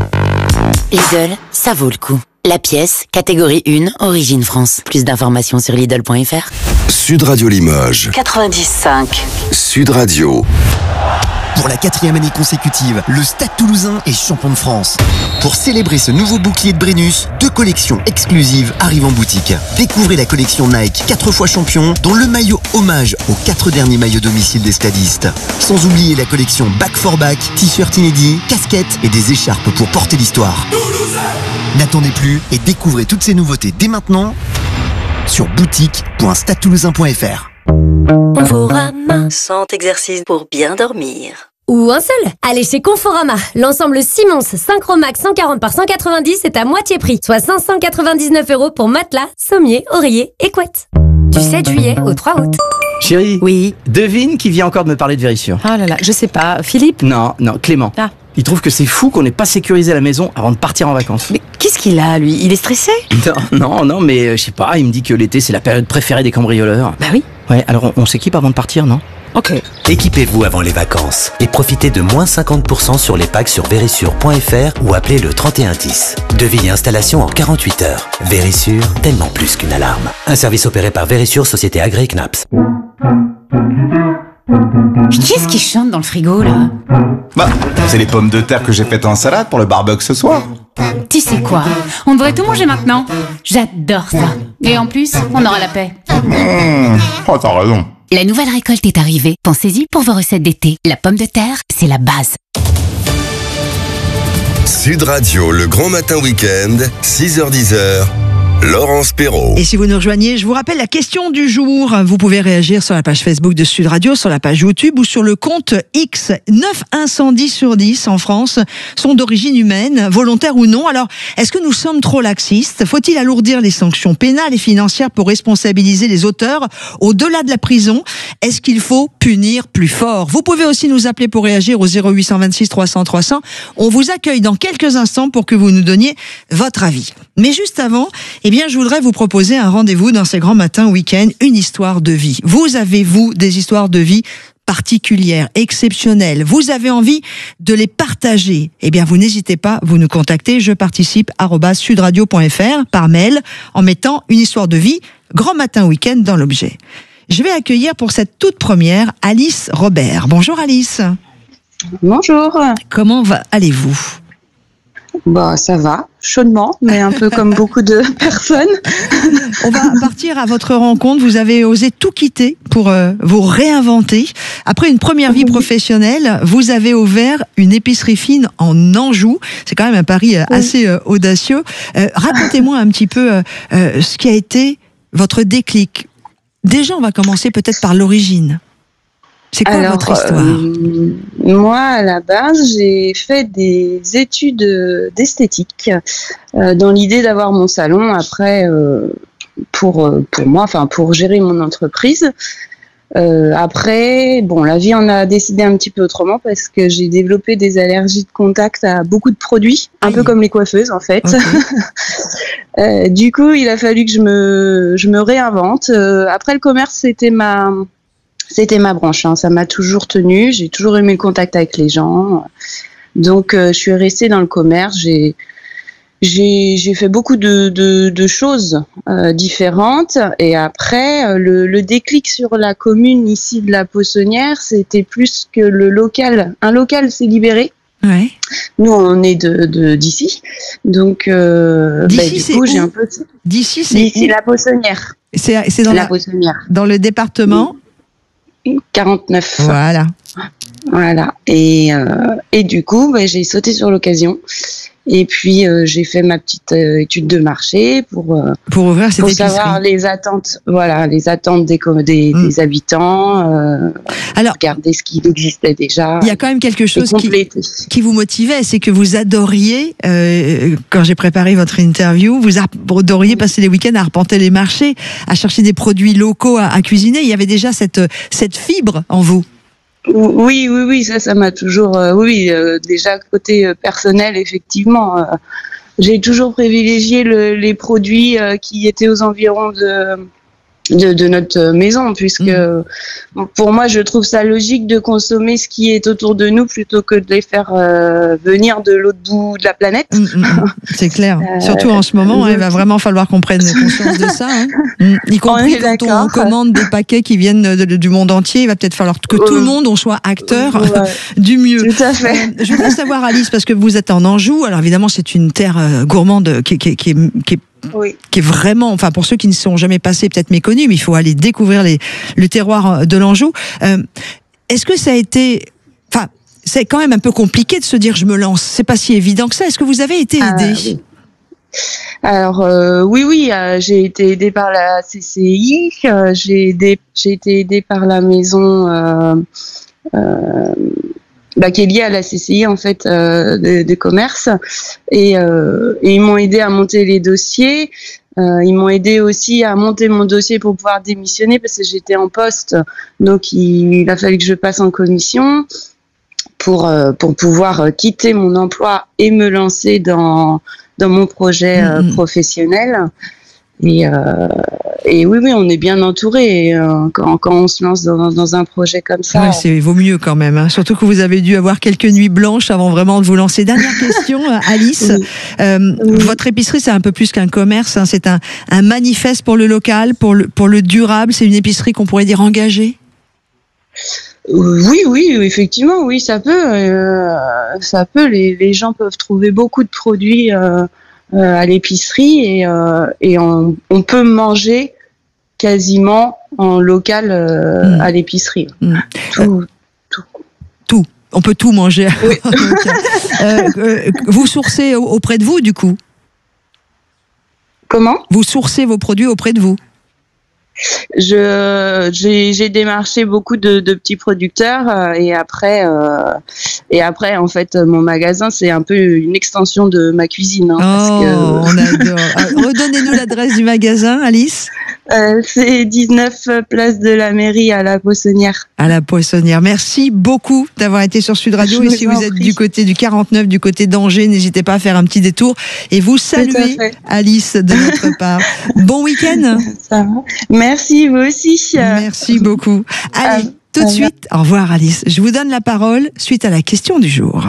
Lidl, ça vaut le coup. La pièce, catégorie un, origine France. Plus d'informations sur Lidl point f r. Sud Radio Limoges. quatre-vingt-dix cinq. Sud Radio. Pour la quatrième année consécutive, le Stade Toulousain est champion de France. Pour célébrer ce nouveau bouclier de Brennus, deux collections exclusives arrivent en boutique. Découvrez la collection Nike quatre fois champion, dont le maillot hommage aux quatre derniers maillots domicile des stadistes. Sans oublier la collection Back for Back, t-shirts inédits, casquettes et des écharpes pour porter l'histoire. Toulousain ! N'attendez plus et découvrez toutes ces nouveautés dès maintenant sur boutique point stade toulousain point f r. Conforama, cent exercices pour bien dormir. Ou un seul. Allez chez Conforama. L'ensemble Simons Synchromax cent quarante par cent quatre-vingt-dix est à moitié prix, soit cinq cent quatre-vingt-dix-neuf euros pour matelas, sommier, oreiller et couette. Du sept juillet au trois août. Chérie. Oui. Devine qui vient encore de me parler de Vérissure. Oh là là, je sais pas. Philippe ? Non, non, Clément. Ah. Il trouve que c'est fou qu'on n'ait pas sécurisé la maison avant de partir en vacances. Mais qu'est-ce qu'il a, lui ? Il est stressé ? Non, non, non, mais euh, je sais pas, il me dit que l'été c'est la période préférée des cambrioleurs. Bah oui. Ouais, alors on, on s'équipe avant de partir, non ? Ok. Équipez-vous avant les vacances et profitez de moins cinquante pour cent sur les packs sur vérissure point f r ou appelez le trente et un dix. Devis et installation en quarante-huit heures. Vérissure, tellement plus qu'une alarme. Un service opéré par Vérissure, société agréée C N A P S. Qui est-ce qui chante dans le frigo, là ? Bah, c'est les pommes de terre que j'ai faites en salade pour le barbecue ce soir. Tu sais quoi ? On devrait tout manger maintenant. J'adore ça. Et en plus, on aura la paix. Mmh. Oh, t'as raison. La nouvelle récolte est arrivée. Pensez-y pour vos recettes d'été. La pomme de terre, c'est la base. Sud Radio, le grand matin week-end, six heures dix. Laurence Perrault. Et si vous nous rejoignez, je vous rappelle la question du jour. Vous pouvez réagir sur la page Facebook de Sud Radio, sur la page YouTube ou sur le compte X. neuf incendies sur dix en France sont d'origine humaine, volontaire ou non. Alors, est-ce que nous sommes trop laxistes ? Faut-il alourdir les sanctions pénales et financières pour responsabiliser les auteurs au-delà de la prison ? Est-ce qu'il faut punir plus fort ? Vous pouvez aussi nous appeler pour réagir au zéro huit deux six trois cents trois cents. On vous accueille dans quelques instants pour que vous nous donniez votre avis. Mais juste avant, eh bien, je voudrais vous proposer un rendez-vous dans ces grands matins week-end, une histoire de vie. Vous avez, vous, des histoires de vie particulières, exceptionnelles. Vous avez envie de les partager. Eh bien, vous n'hésitez pas, vous nous contactez, je participe, arobase sudradio point f r, par mail, en mettant une histoire de vie, grand matin week-end dans l'objet. Je vais accueillir pour cette toute première Alice Robert. Bonjour Alice. Bonjour. Comment va, allez-vous ? Bah, ça va, chaudement, mais un peu comme beaucoup de personnes. On va partir à votre rencontre. Vous avez osé tout quitter pour euh, vous réinventer. Après une première vie professionnelle, vous avez ouvert une épicerie fine en Anjou. C'est quand même un pari euh, assez euh, audacieux. Euh, racontez-moi un petit peu euh, euh, ce qui a été votre déclic. Déjà, on va commencer peut-être par l'origine. C'est quoi Alors, votre histoire ? euh, Moi, à la base, j'ai fait des études d'esthétique euh, dans l'idée d'avoir mon salon après euh, pour pour moi, enfin pour gérer mon entreprise. Euh, après, bon, la vie en a décidé un petit peu autrement parce que j'ai développé des allergies de contact à beaucoup de produits, un Aïe. peu comme les coiffeuses en fait. Okay. euh, du coup, il a fallu que je me je me réinvente. Euh, après, le commerce, c'était ma C'était ma branche, hein. Ça m'a toujours tenue, j'ai toujours aimé le contact avec les gens. Donc, euh, je suis restée dans le commerce, j'ai, j'ai, j'ai fait beaucoup de, de, de choses euh, différentes. Et après, euh, le, le déclic sur la commune ici de la Poissonnière, c'était plus que le local. Un local s'est libéré. Ouais. Nous, on est de, de, d'ici. Donc, euh, d'ici, bah, du c'est coup, où j'ai un peu... D'ici, c'est D'ici, où la Poissonnière. C'est, c'est dans, la la, Poissonnière. Dans le département quarante-neuf. Voilà. Voilà. Et, euh, et du coup, bah, j'ai sauté sur l'occasion. Et puis, euh, j'ai fait ma petite euh, étude de marché pour, euh, pour ouvrir cette pour épicerie. savoir les attentes, voilà, les attentes des, des, mmh. des habitants, euh, Alors, regarder ce qui existait déjà. Il y a quand même quelque chose qui, qui vous motivait, c'est que vous adoriez, euh, quand j'ai préparé votre interview, vous adoriez passer les week-ends à arpenter les marchés, à chercher des produits locaux à, à cuisiner. Il y avait déjà cette, cette fibre en vous. Oui, oui, oui, ça, ça m'a toujours, euh, oui, euh, déjà côté euh, personnel, effectivement, euh, j'ai toujours privilégié le, les produits euh, qui étaient aux environs de, de, de notre maison, puisque mmh. pour moi, je trouve ça logique de consommer ce qui est autour de nous plutôt que de les faire euh, venir de l'autre bout de la planète. Mmh, mmh, c'est clair. Euh, Surtout en ce moment, euh, hein, il va vraiment falloir qu'on prenne conscience de ça. Hein. Mmh. Y compris on quand on commande des paquets qui viennent de, de, du monde entier, il va peut-être falloir que tout le monde, on soit acteur ouais. du mieux. Tout à fait. Euh, je voudrais savoir, Alice, parce que vous êtes en Anjou, alors évidemment, c'est une terre euh, gourmande qui, qui, qui, qui est Oui. qui est vraiment, enfin pour ceux qui ne sont jamais passés, peut-être méconnus, mais il faut aller découvrir les, le terroir de l'Anjou. Euh, est-ce que ça a été, enfin, c'est quand même un peu compliqué de se dire je me lance. C'est pas si évident que ça. Est-ce que vous avez été aidé? Euh, oui. Alors euh, oui, oui, euh, j'ai été aidée par la C C I, euh, j'ai, aidé, j'ai été aidée par la maison. Euh, euh, Bah, qui est lié à la C C I en fait euh, de, de commerce et, euh, et ils m'ont aidé à monter les dossiers. Euh, ils m'ont aidé aussi à monter mon dossier pour pouvoir démissionner parce que j'étais en poste, donc il, il a fallu que je passe en commission pour euh, pour pouvoir quitter mon emploi et me lancer dans dans mon projet euh, mmh. professionnel. Et, euh, et oui, oui, on est bien entouré euh, quand, quand on se lance dans, dans un projet comme ça. Ouais, c'est vaut mieux quand même. Hein. Surtout que vous avez dû avoir quelques nuits blanches avant vraiment de vous lancer. Dernière question, Alice. Oui. Euh, oui. Votre épicerie, c'est un peu plus qu'un commerce. Hein. C'est un, un manifeste pour le local, pour le, pour le durable. C'est une épicerie qu'on pourrait dire engagée. Oui, oui, effectivement, oui, ça peut. Euh, ça peut. Les, les gens peuvent trouver beaucoup de produits. Euh, Euh, à l'épicerie et, euh, et on, on peut manger quasiment en local euh, mmh. à l'épicerie. Mmh. Tout, tout. Tout. On peut tout manger. Oui. euh, euh, vous sourcez auprès de vous, du coup? Comment? Vous sourcez vos produits auprès de vous? Je j'ai, j'ai démarché beaucoup de, de petits producteurs euh, et après euh, et après en fait mon magasin c'est un peu une extension de ma cuisine. Hein, oh, parce que... on adore. Alors, redonnez-nous l'adresse du magasin, Alice. Euh, c'est dix-neuf place de la Mairie à la Poissonnière. À la Poissonnière. Merci beaucoup d'avoir été sur Sud Radio. Je et si vous êtes prie. du côté du quarante-neuf, du côté d'Angers, n'hésitez pas à faire un petit détour et vous saluez Alice de notre part. Bon week-end. Ça va. Merci, vous aussi. Merci beaucoup. Allez, ah, tout de suite, au revoir Alice. Je vous donne la parole suite à la question du jour.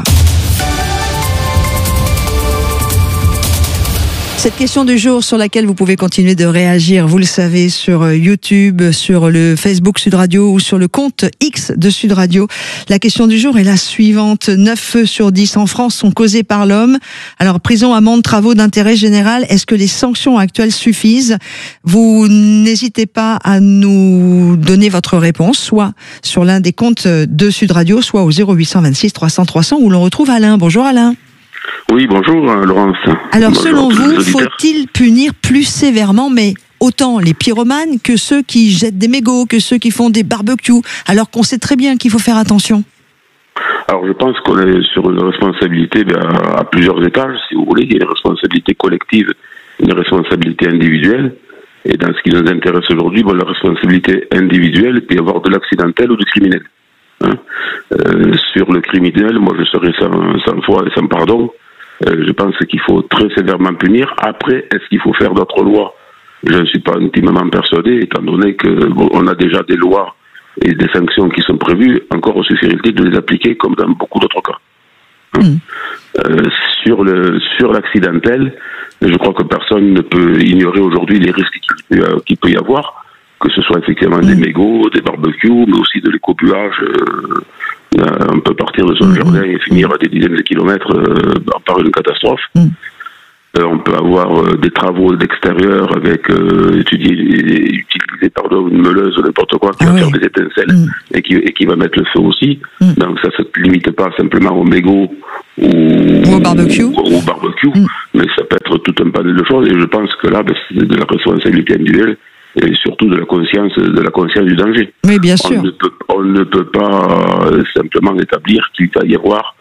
Cette question du jour sur laquelle vous pouvez continuer de réagir, vous le savez, sur YouTube, sur le Facebook Sud Radio ou sur le compte X de Sud Radio. La question du jour est la suivante. neuf feux sur dix en France sont causés par l'homme. Alors, prison, amende, travaux d'intérêt général, est-ce que les sanctions actuelles suffisent? Vous n'hésitez pas à nous donner votre réponse, soit sur l'un des comptes de Sud Radio, soit au zéro huit cent vingt-six trois cents trois cents où l'on retrouve Alain. Bonjour Alain. Oui, bonjour Laurence. Alors bonjour selon vous, faut-il punir plus sévèrement, mais autant les pyromanes que ceux qui jettent des mégots, que ceux qui font des barbecues, alors qu'on sait très bien qu'il faut faire attention? Alors je pense qu'on est sur une responsabilité ben, à plusieurs étages, si vous voulez. Il y a une responsabilité collective, une responsabilité individuelle. Et dans ce qui nous intéresse aujourd'hui, bon, la responsabilité individuelle, il peut y avoir de l'accidentel ou du criminel. Hein euh, sur le criminel, moi je serais sans, sans foi et sans pardon. Euh, je pense qu'il faut très sévèrement punir. Après, est-ce qu'il faut faire d'autres lois? Je ne suis pas intimement persuadé, étant donné que bon, on a déjà des lois et des sanctions qui sont prévues. Encore suffirait-il de les appliquer comme dans beaucoup d'autres cas. Hein mmh. euh, sur le sur l'accidentel, je crois que personne ne peut ignorer aujourd'hui les risques qu'il peut, qu'il peut y avoir. Que ce soit effectivement mmh. des mégots, des barbecues, mais aussi de l'écobuage. Euh, on peut partir de son mmh. jardin et finir à des dizaines de kilomètres euh, par une catastrophe. Mmh. Euh, on peut avoir euh, des travaux d'extérieur avec euh, étudier, utiliser pardon une meuleuse ou n'importe quoi qui ah va oui. faire des étincelles mmh. et qui et qui va mettre le feu aussi. Mmh. Donc ça se limite pas simplement au mégot ou, ou au barbecue, ou, ou au barbecue, mmh. mais ça peut être tout un panel de choses. Et je pense que là, ben, c'est de la responsabilité individuelle. Et surtout de la conscience, de la conscience du danger. Oui, bien sûr. On ne peut, on ne peut pas simplement établir qu'il va y avoir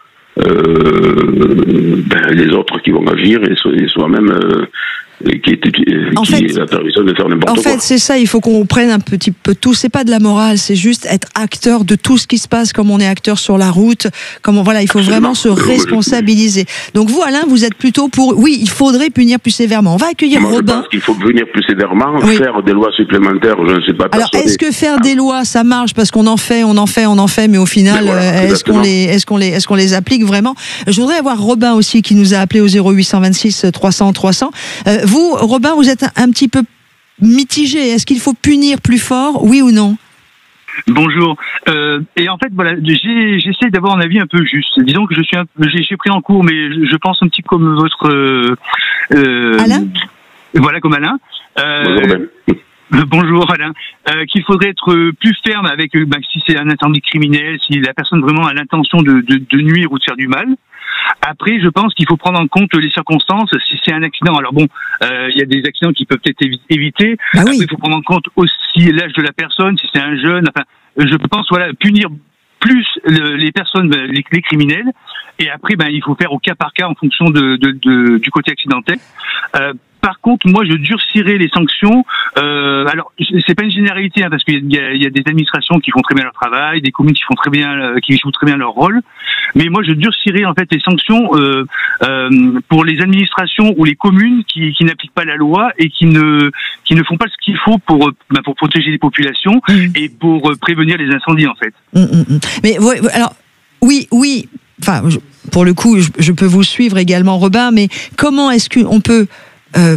euh, ben, les autres qui vont agir et, so, et soi-même euh, qui est, en qui fait, est la permission de faire n'importe en quoi. En fait, c'est ça, il faut qu'on prenne un petit peu tout. C'est pas de la morale, c'est juste être acteur de tout ce qui se passe, comme on est acteur sur la route. Comme on, voilà, il faut Absolument. vraiment se responsabiliser. Donc vous, Alain, vous êtes plutôt pour. Oui, il faudrait punir plus sévèrement. On va accueillir Moi, Robin. Je pense qu'il faut punir plus sévèrement, oui. faire des lois supplémentaires. Je ne sais pas. Alors, persuadé. est-ce que faire des lois, ça marche parce qu'on en fait, on en fait, on en fait, mais au final, mais voilà, euh, est-ce qu'on les, est-ce qu'on les, est-ce qu'on les applique vraiment? Je voudrais avoir Robin aussi qui nous a appelé au zéro huit cent vingt-six trois cents trois cents. Euh, vous, Robin, vous êtes un petit peu mitigé. Est-ce qu'il faut punir plus fort, oui ou non? Bonjour. Euh, et en fait, voilà, j'ai, j'essaie d'avoir un avis un peu juste. Disons que je suis, un, j'ai, j'ai pris en cours, mais je, je pense un petit comme votre euh, euh, Alain. Voilà, comme Alain. Euh, Bonjour, ben. Bonjour Alain. Euh, qu'il faudrait être plus ferme avec, bah, si c'est un incendie criminel, si la personne vraiment a l'intention de, de, de nuire ou de faire du mal. Après, je pense qu'il faut prendre en compte les circonstances. Si c'est un accident, alors bon, il euh, y a des accidents qui peuvent être évités. Bah oui. Après, il faut prendre en compte aussi l'âge de la personne, si c'est un jeune. Enfin, je pense, voilà, punir plus le, les personnes, les, les criminels. Et après, ben, il faut faire au cas par cas en fonction de, de, de du côté accidentel. Euh, Par contre, moi, je durcirais les sanctions. Euh, alors, c'est pas une généralité, hein, parce qu'il y a, il y a des administrations qui font très bien leur travail, des communes qui font très bien, euh, qui jouent très bien leur rôle. Mais moi, je durcirais en fait les sanctions euh, euh, pour les administrations ou les communes qui, qui n'appliquent pas la loi et qui ne qui ne font pas ce qu'il faut pour bah, pour protéger les populations mmh. et pour prévenir les incendies, en fait. Mmh, mmh. Mais ouais, alors, oui, oui. Enfin, pour le coup, je, je peux vous suivre également, Robin. Mais comment est-ce qu'on peut Euh,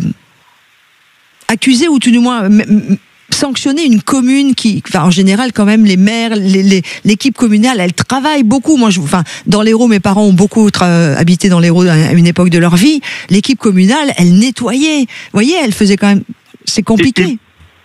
accuser ou tout du moins m- m- sanctionner une commune qui, enfin en général quand même les maires, les, les, l'équipe communale, elle travaille beaucoup. Moi, je, enfin dans l'Hérault, mes parents ont beaucoup tra- habité dans l'Hérault à une époque de leur vie. L'équipe communale, elle nettoyait. Vous voyez, elle faisait quand même. C'est compliqué. Et, et...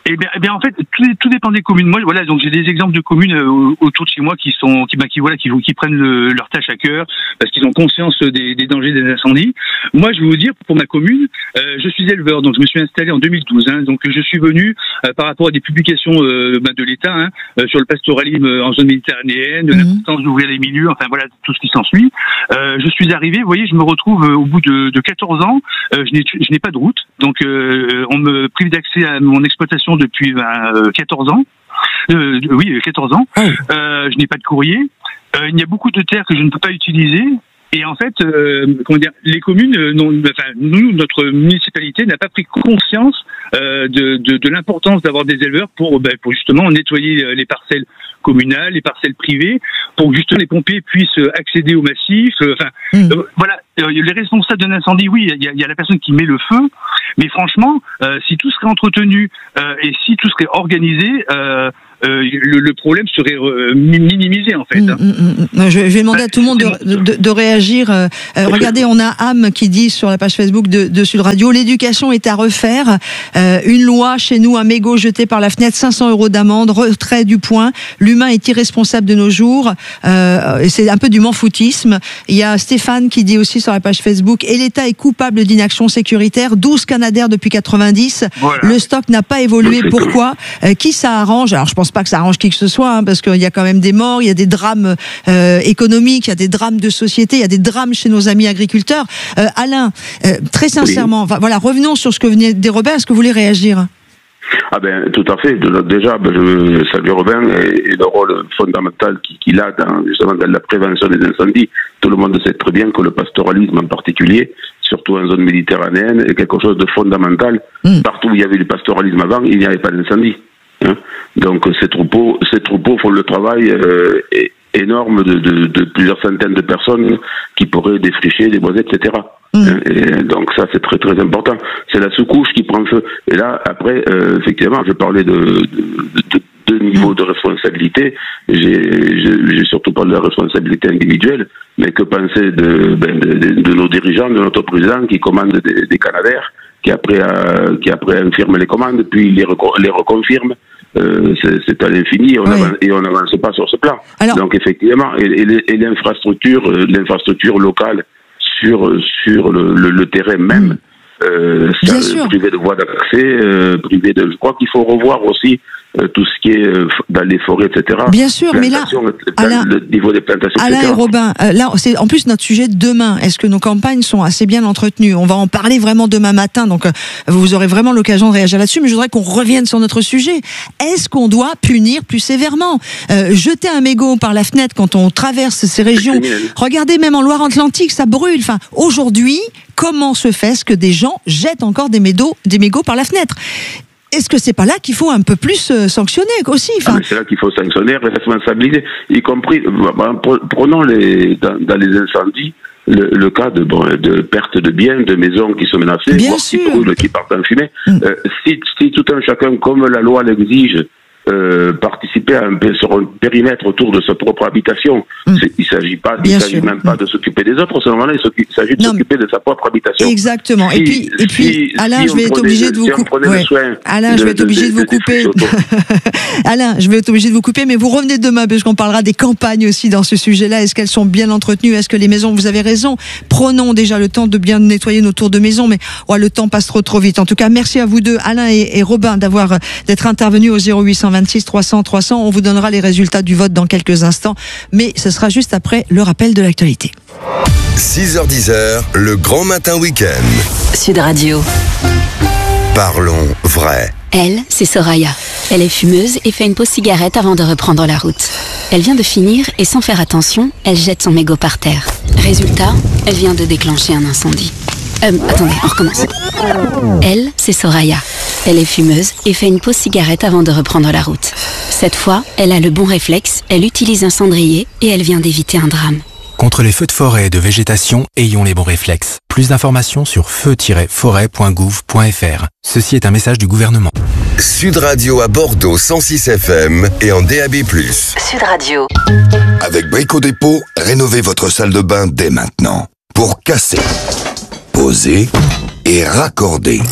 Eh bien, eh bien, en fait, tout, tout dépend des communes. Moi, voilà, donc j'ai des exemples de communes euh, autour de chez moi qui sont, qui, bah, qui voilà, qui, qui prennent le, leur tâche à cœur parce qu'ils ont conscience des, des dangers des incendies. Moi, je vais vous dire, pour ma commune, euh, je suis éleveur, donc je me suis installé en deux mille douze. Hein, donc, je suis venu euh, par rapport à des publications euh, bah, de l'État hein, euh, sur le pastoralisme en zone méditerranéenne, mmh. l'importance d'ouvrir les milieux, enfin voilà, tout ce qui s'ensuit. Euh, je suis arrivé, vous voyez, je me retrouve euh, au bout de, de quatorze ans, euh, je n'ai, je n'ai pas de route, donc euh, on me prive d'accès à mon exploitation depuis ben, quatorze ans. Euh, oui, quatorze ans. Euh, je n'ai pas de courrier. Euh, il y a beaucoup de terres que je ne peux pas utiliser. Et en fait, euh, comment dire, les communes, euh, non, enfin, nous, notre municipalité n'a pas pris conscience euh, de, de, de l'importance d'avoir des éleveurs pour, ben, pour justement nettoyer les parcelles communales, les parcelles privées, pour que justement les pompiers puissent accéder au massif. Euh, enfin, mmh. euh, voilà, euh, les responsables d'un incendie, oui, il y a, y a la personne qui met le feu, mais franchement, euh, si tout serait entretenu euh, et si tout serait organisé, euh, Euh, le, le problème serait euh, minimisé en fait. Mmh, mmh, mmh. Je, je vais demander à tout le monde de, de, de réagir. Euh, regardez, on a Am qui dit sur la page Facebook de, de Sud Radio, l'éducation est à refaire. Euh, une loi chez nous, un mégot jeté par la fenêtre, cinq cents euros d'amende, retrait du point. L'humain est irresponsable de nos jours. Euh, c'est un peu du m'en-foutisme. Il y a Stéphane qui dit aussi sur la page Facebook, et l'État est coupable d'inaction sécuritaire. douze Canadair depuis quatre-vingt-dix. Voilà. Le stock n'a pas évolué. Pourquoi euh, Qui ça arrange? Alors je pense pas que ça arrange qui que ce soit, hein, parce qu'il y a quand même des morts, il y a des drames euh, économiques, il y a des drames de société, il y a des drames chez nos amis agriculteurs. Euh, Alain, euh, très sincèrement, oui. voilà, revenons sur ce que venait de dire Robin. Est-ce que vous voulez réagir? Ah ben tout à fait. Déjà, ben, je salue Robin et, et le rôle fondamental qu'il a dans, justement dans la prévention des incendies. Tout le monde sait très bien que le pastoralisme en particulier, surtout en zone méditerranéenne, est quelque chose de fondamental. Mmh. Partout où il y avait du pastoralisme avant, il n'y avait pas d'incendie. Hein. Donc ces troupeaux, ces troupeaux font le travail euh, énorme de, de, de plusieurs centaines de personnes qui pourraient défricher, déboiser, et cetera. Mmh. Et donc ça c'est très très important. C'est la sous-couche qui prend feu. Et là après, euh, effectivement, je parlais de, de, de deux niveaux de responsabilité. J'ai, j'ai surtout parlé de la responsabilité individuelle, mais que penser de, ben, de, de, de nos dirigeants, de notre président qui commande des, des Canadair, qui après euh, qui après infirme les commandes, puis les, reco- les reconfirme. Euh, c'est, c'est à l'infini, on oui. avance, et on n'avance pas sur ce plan. Alors, donc effectivement, et, et, et l'infrastructure, l'infrastructure locale sur sur le, le, le terrain même, euh, ça, privé de voies d'accès, euh, privé de. Je crois qu'il faut revoir aussi euh, tout ce qui est euh, dans les forêts, et cetera. Bien sûr, mais là, Alain, le niveau des plantations, Alain et cetera. Et Robin, euh, là, c'est en plus notre sujet de demain. Est-ce que nos campagnes sont assez bien entretenues? On va en parler vraiment demain matin, donc euh, vous aurez vraiment l'occasion de réagir là-dessus. Mais je voudrais qu'on revienne sur notre sujet. Est-ce qu'on doit punir plus sévèrement? euh, Jeter un mégot par la fenêtre quand on traverse ces régions. Regardez, même en Loire-Atlantique, ça brûle. Enfin, aujourd'hui, comment se fait-ce que des gens jettent encore des mégots, des mégots par la fenêtre? Est-ce que c'est pas là qu'il faut un peu plus euh, sanctionner aussi? Enfin... Ah, c'est là qu'il faut sanctionner, responsabiliser, y compris, prenons les, dans, dans les incendies, le, le cas de, bon, de perte de biens, de maisons qui sont menacées, Bien voire sûr. qui brûlent, qui partent en fumée. Mm. Euh, si, si tout un chacun, comme la loi l'exige, Euh, participer à un, sur un périmètre autour de sa propre habitation. Mmh. Il ne s'agit pas, il s'agit même pas de s'occuper des autres, seulement là, il s'agit de non, s'occuper de sa propre habitation. Exactement. Si, et puis, et puis si, Alain, si je vais être obligé de vous couper. Ouais. Alain, je vais être obligé de, de vous couper. Alain, je vais être obligé de vous couper, mais vous revenez demain parce qu'on parlera des campagnes aussi dans ce sujet-là. Est-ce qu'elles sont bien entretenues? Est-ce que les maisons, vous avez raison, prenons déjà le temps de bien nettoyer nos tours de maison, mais ouais, le temps passe trop trop vite. En tout cas, merci à vous deux, Alain et, et Robin, d'avoir d'être intervenus au zéro huit cent vingt-six trois cents trois cents. On vous donnera les résultats du vote dans quelques instants, mais ce sera juste après le rappel de l'actualité. six heures dix, le grand matin week-end. Sud Radio. Parlons vrai. Elle, c'est Soraya. Elle est fumeuse et fait une pause cigarette avant de reprendre la route. Elle vient de finir et sans faire attention, elle jette son mégot par terre. Résultat, elle vient de déclencher un incendie. Euh, attendez, on recommence. Elle, c'est Soraya. Elle est fumeuse et fait une pause cigarette avant de reprendre la route. Cette fois, elle a le bon réflexe, elle utilise un cendrier et elle vient d'éviter un drame. Contre les feux de forêt et de végétation, ayons les bons réflexes. Plus d'informations sur feu tiret forêt point gouv point f r. Ceci est un message du gouvernement. Sud Radio à Bordeaux cent six F M et en D A B plus. Sud Radio. Avec Brico Dépôt, rénovez votre salle de bain dès maintenant. Pour casser, poser et raccorder.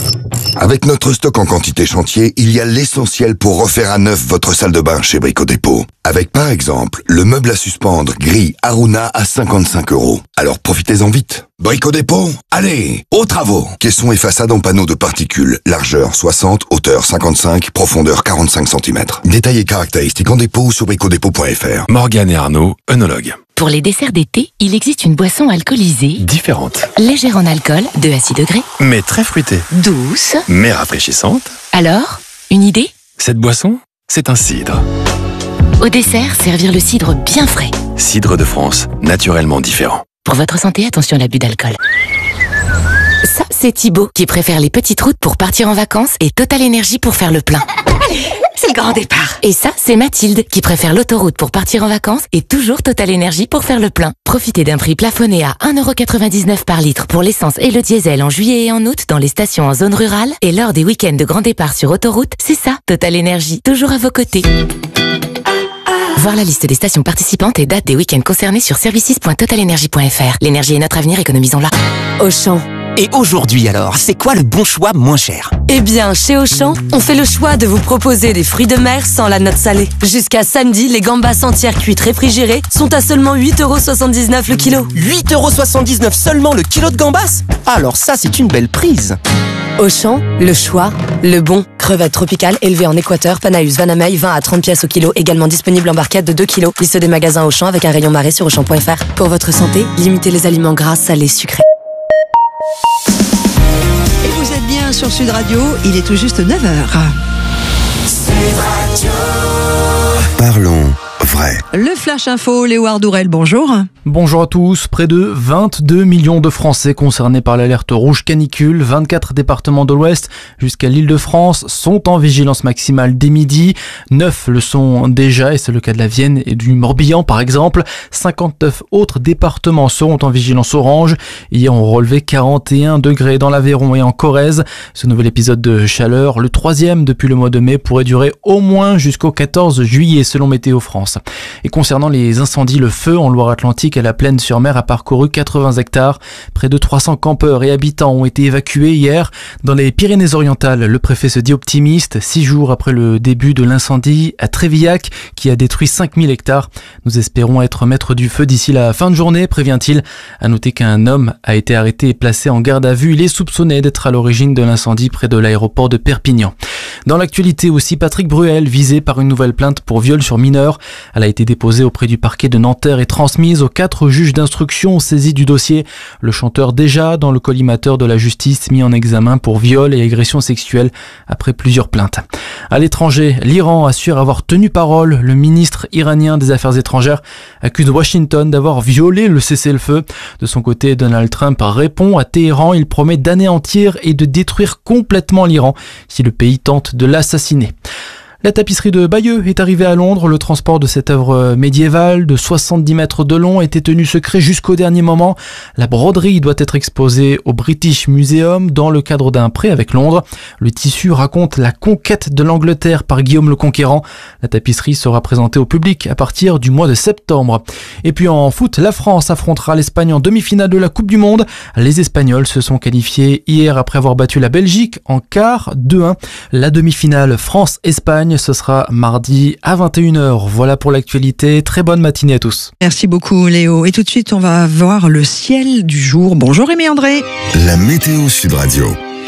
Avec notre stock en quantité chantier, il y a l'essentiel pour refaire à neuf votre salle de bain chez Brico Dépôt. Avec par exemple, le meuble à suspendre gris Aruna à cinquante-cinq euros. Alors profitez-en vite. Brico Dépôt, allez, aux travaux. Caissons et façades en panneaux de particules. Largeur soixante, hauteur cinquante-cinq, profondeur quarante-cinq centimètres. Détails et caractéristiques en dépôt ou sur bricodépôt point f r. Morgane et Arnaud, œnologues. Pour les desserts d'été, il existe une boisson alcoolisée, Différente, légère en alcool, deux à six degrés, mais très fruitée, douce. mais rafraîchissante. Alors, une idée? Cette boisson, c'est un cidre. Au dessert, servir le cidre bien frais. Cidre de France, naturellement différent. Pour votre santé, attention à l'abus d'alcool. Ça, c'est Thibaut qui préfère les petites routes pour partir en vacances et Total Énergie pour faire le plein. C'est le grand départ. Et ça, c'est Mathilde qui préfère l'autoroute pour partir en vacances et toujours Total Énergie pour faire le plein. Profitez d'un prix plafonné à un euro quatre-vingt-dix-neuf par litre pour l'essence et le diesel en juillet et en août dans les stations en zone rurale. Et lors des week-ends de grand départ sur autoroute, c'est ça, Total Énergie, toujours à vos côtés. Voir la liste des stations participantes et dates des week-ends concernés sur services point total énergie point f r. L'énergie est notre avenir, économisons-la. Auchan. Et aujourd'hui alors, c'est quoi le bon choix moins cher? Eh bien, chez Auchan, on fait le choix de vous proposer des fruits de mer sans la note salée. Jusqu'à samedi, les gambas entières cuites réfrigérées sont à seulement huit euros soixante-dix-neuf le kilo. huit euros soixante-dix-neuf seulement le kilo de gambas? Alors ça, c'est une belle prise. Auchan, le choix, le bon. Crevettes tropicales élevées en Équateur, Panaeus Vanamei, vingt à trente pièces au kilo, également disponible en barquette de deux kilos. Liste des magasins Auchan avec un rayon marée sur auchan point f r. Pour votre santé, limitez les aliments gras, salés, sucrés. Et vous êtes bien sur Sud Radio, il est tout juste neuf heures. Sud Radio. Parlons vrai. Le Flash Info, Léo Ardourel, bonjour. Bonjour à tous. Près de vingt-deux millions de Français concernés par l'alerte rouge canicule. vingt-quatre départements de l'Ouest jusqu'à l'Île-de-France sont en vigilance maximale dès midi. neuf le sont déjà et c'est le cas de la Vienne et du Morbihan par exemple. cinquante-neuf autres départements seront en vigilance orange. Hier on relevait quarante et un degrés dans l'Aveyron et en Corrèze. Ce nouvel épisode de chaleur, le troisième depuis le mois de mai, pourrait durer au moins jusqu'au quatorze juillet selon Météo France. Et concernant les incendies, le feu en Loire-Atlantique à la Plaine-sur-Mer a parcouru quatre-vingts hectares. Près de trois cents campeurs et habitants ont été évacués hier. Dans les Pyrénées-Orientales, le préfet se dit optimiste. Six jours après le début de l'incendie à Trévillac, qui a détruit cinq mille hectares. Nous espérons être maîtres du feu d'ici la fin de journée, prévient-il. À noter qu'un homme a été arrêté et placé en garde à vue. Il est soupçonné d'être à l'origine de l'incendie près de l'aéroport de Perpignan. Dans l'actualité aussi, Patrick Bruel, visé par une nouvelle plainte pour viol sur mineur. Elle a été déposée auprès du parquet de Nanterre et transmise aux quatre juges d'instruction saisis du dossier. Le chanteur déjà dans le collimateur de la justice mis en examen pour viol et agression sexuelle après plusieurs plaintes. À l'étranger, l'Iran assure avoir tenu parole. Le ministre iranien des Affaires étrangères accuse Washington d'avoir violé le cessez-le-feu. De son côté, Donald Trump répond à Téhéran. Il promet d'anéantir et de détruire complètement l'Iran si le pays tente de l'assassiner. La tapisserie de Bayeux est arrivée à Londres. Le transport de cette œuvre médiévale de soixante-dix mètres de long était tenu secret jusqu'au dernier moment. La broderie doit être exposée au British Museum dans le cadre d'un prêt avec Londres. Le tissu raconte la conquête de l'Angleterre par Guillaume le Conquérant. La tapisserie sera présentée au public à partir du mois de septembre. Et puis en foot, la France affrontera l'Espagne en demi-finale de la Coupe du Monde. Les Espagnols se sont qualifiés hier après avoir battu la Belgique en quart deux un. La demi-finale France-Espagne, ce sera mardi à vingt et une heures. Voilà pour l'actualité. Très bonne matinée à tous. Merci beaucoup Léo. Et tout de suite, on va voir le ciel du jour. Bonjour Rémi André. La météo Sud Radio.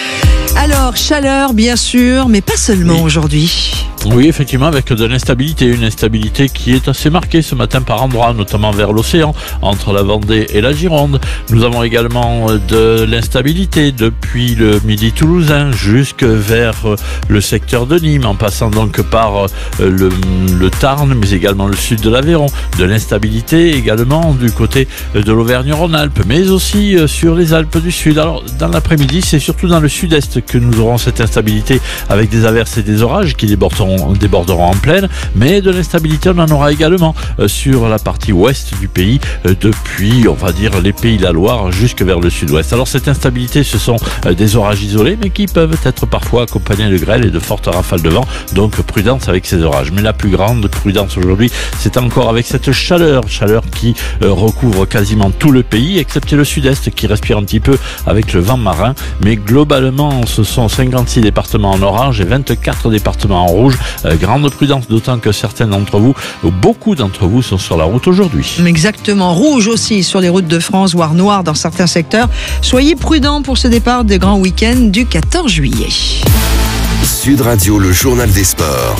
Alors, chaleur bien sûr, mais pas seulement oui. aujourd'hui. Oui, effectivement, avec de l'instabilité, une instabilité qui est assez marquée ce matin par endroits, notamment vers l'océan, entre la Vendée et la Gironde. Nous avons également de l'instabilité depuis le midi toulousain jusque vers le secteur de Nîmes, en passant donc par le, le Tarn, mais également le sud de l'Aveyron. De l'instabilité également du côté de l'Auvergne-Rhône-Alpes, mais aussi sur les Alpes du Sud. Alors, dans l'après-midi, c'est surtout dans le sud-est que nous aurons cette instabilité avec des averses et des orages qui déborderont on déborderont en pleine, mais de l'instabilité, on en aura également euh, sur la partie ouest du pays, euh, depuis, on va dire, les Pays de la Loire jusque vers le sud-ouest. Alors cette instabilité, ce sont euh, des orages isolés, mais qui peuvent être parfois accompagnés de grêle et de fortes rafales de vent, donc prudence avec ces orages. Mais la plus grande prudence aujourd'hui, c'est encore avec cette chaleur, chaleur qui euh, recouvre quasiment tout le pays, excepté le sud-est qui respire un petit peu avec le vent marin, mais globalement, ce sont cinquante-six départements en orange et vingt-quatre départements en rouge. Euh, grande prudence, d'autant que certains d'entre vous, beaucoup d'entre vous, sont sur la route aujourd'hui. Exactement, rouge aussi sur les routes de France, voire noir dans certains secteurs. Soyez prudents pour ce départ des grands week-ends du quatorze juillet. Sud Radio, le journal des sports.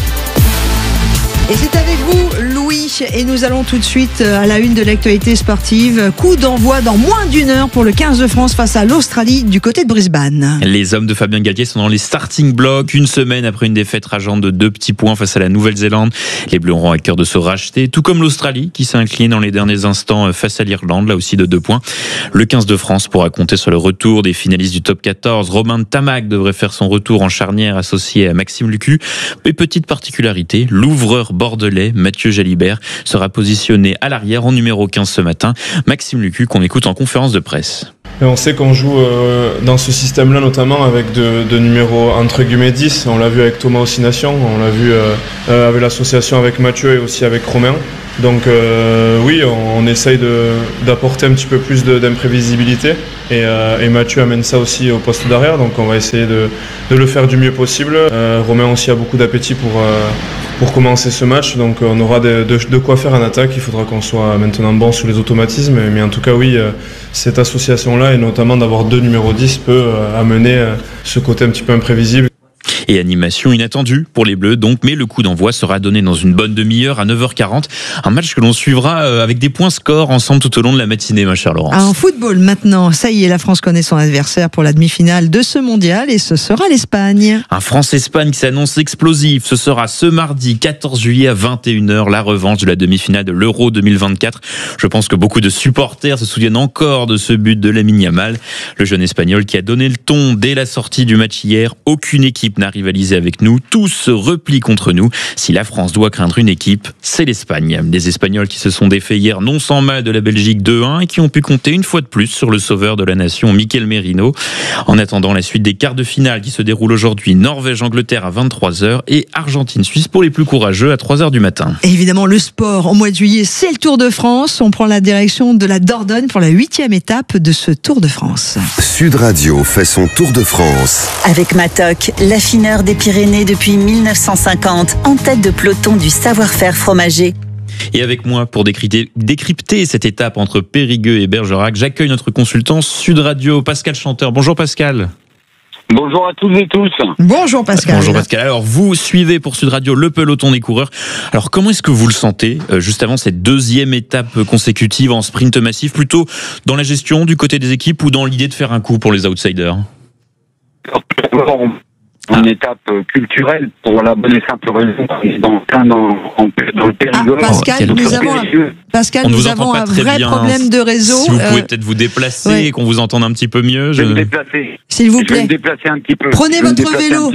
Et c'est avec vous, Louis, et nous allons tout de suite à la une de l'actualité sportive. Coup d'envoi dans moins d'une heure pour le quinze de France face à l'Australie du côté de Brisbane. Les hommes de Fabien Galtier sont dans les starting blocks une semaine après une défaite rageante de deux petits points face à la Nouvelle-Zélande. Les Bleus auront à cœur de se racheter, tout comme l'Australie qui s'est inclinée dans les derniers instants face à l'Irlande, là aussi de deux points. Le quinze de France pourra compter sur le retour des finalistes du top quatorze. Romain Ntamack devrait faire son retour en charnière associé à Maxime Lucu. Et petite particularité, l'ouvreur bordelais Mathieu Jalibert sera positionné à l'arrière en numéro quinze ce matin. Maxime Lucu qu'on écoute en conférence de presse. Et on sait qu'on joue euh, dans ce système-là notamment avec de, de numéros entre guillemets dix. On l'a vu avec Thomas Ossination, on l'a vu euh, euh, avec l'association avec Mathieu et aussi avec Romain. Donc euh, oui, on, on essaye de, d'apporter un petit peu plus de, d'imprévisibilité et, euh, et Mathieu amène ça aussi au poste d'arrière, donc on va essayer de, de le faire du mieux possible. Euh, Romain aussi a beaucoup d'appétit pour, euh, pour commencer ce match, donc on aura de, de, de quoi faire en attaque. Il faudra qu'on soit maintenant bon sur les automatismes, mais en tout cas oui, euh, cette association-là et notamment d'avoir deux numéros dix peut euh, amener euh, ce côté un petit peu imprévisible. Et animation inattendue pour les Bleus, donc, mais le coup d'envoi sera donné dans une bonne demi-heure à neuf heures quarante. Un match que l'on suivra avec des points scores ensemble tout au long de la matinée, ma chère Laurence. Ah, en football maintenant, ça y est, la France connaît son adversaire pour la demi-finale de ce mondial et ce sera l'Espagne. Un France-Espagne qui s'annonce explosif. Ce sera ce mardi quatorze juillet à vingt et une heures, la revanche de la demi-finale de l'Euro deux mille vingt-quatre. Je pense que beaucoup de supporters se souviennent encore de ce but de Lamine Yamal, le jeune Espagnol qui a donné le ton dès la sortie du match hier. Aucune équipe n'a rivalisé avec nous, tous se replient contre nous. Si la France doit craindre une équipe, c'est l'Espagne. Des Espagnols qui se sont défaits hier non sans mal de la Belgique deux un et qui ont pu compter une fois de plus sur le sauveur de la nation, Mikel Merino. En attendant la suite des quarts de finale qui se déroulent aujourd'hui, Norvège-Angleterre à vingt-trois heures et Argentine-Suisse pour les plus courageux à trois heures du matin. Et évidemment, le sport en mois de juillet, c'est le Tour de France. On prend la direction de la Dordogne pour la huitième étape de ce Tour de France. Sud Radio fait son Tour de France. Avec Matok, l'affineur des Pyrénées depuis mille neuf cent cinquante, en tête de peloton du savoir-faire fromager. Et avec moi, pour décrypter, décrypter cette étape entre Périgueux et Bergerac, j'accueille notre consultant Sud Radio, Pascal Chanteur. Bonjour Pascal. Bonjour à toutes et tous. Bonjour Pascal. Bonjour Pascal. Alors vous suivez pour Sud Radio le peloton des coureurs. Alors comment est-ce que vous le sentez euh, juste avant cette deuxième étape consécutive en sprint massif, plutôt dans la gestion du côté des équipes ou dans l'idée de faire un coup pour les outsiders? Une étape culturelle pour la bonne et simple raison dans, dans, dans, dans le Périgord. Ah, Pascal, nous avons, un, Pascal, nous avons un vrai bien. problème de réseau. Si vous pouvez euh, peut-être vous déplacer ouais. et qu'on vous entende un petit peu mieux. Je vais me déplacer. S'il vous plaît. Je vais me déplacer un petit peu. Prenez votre vélo.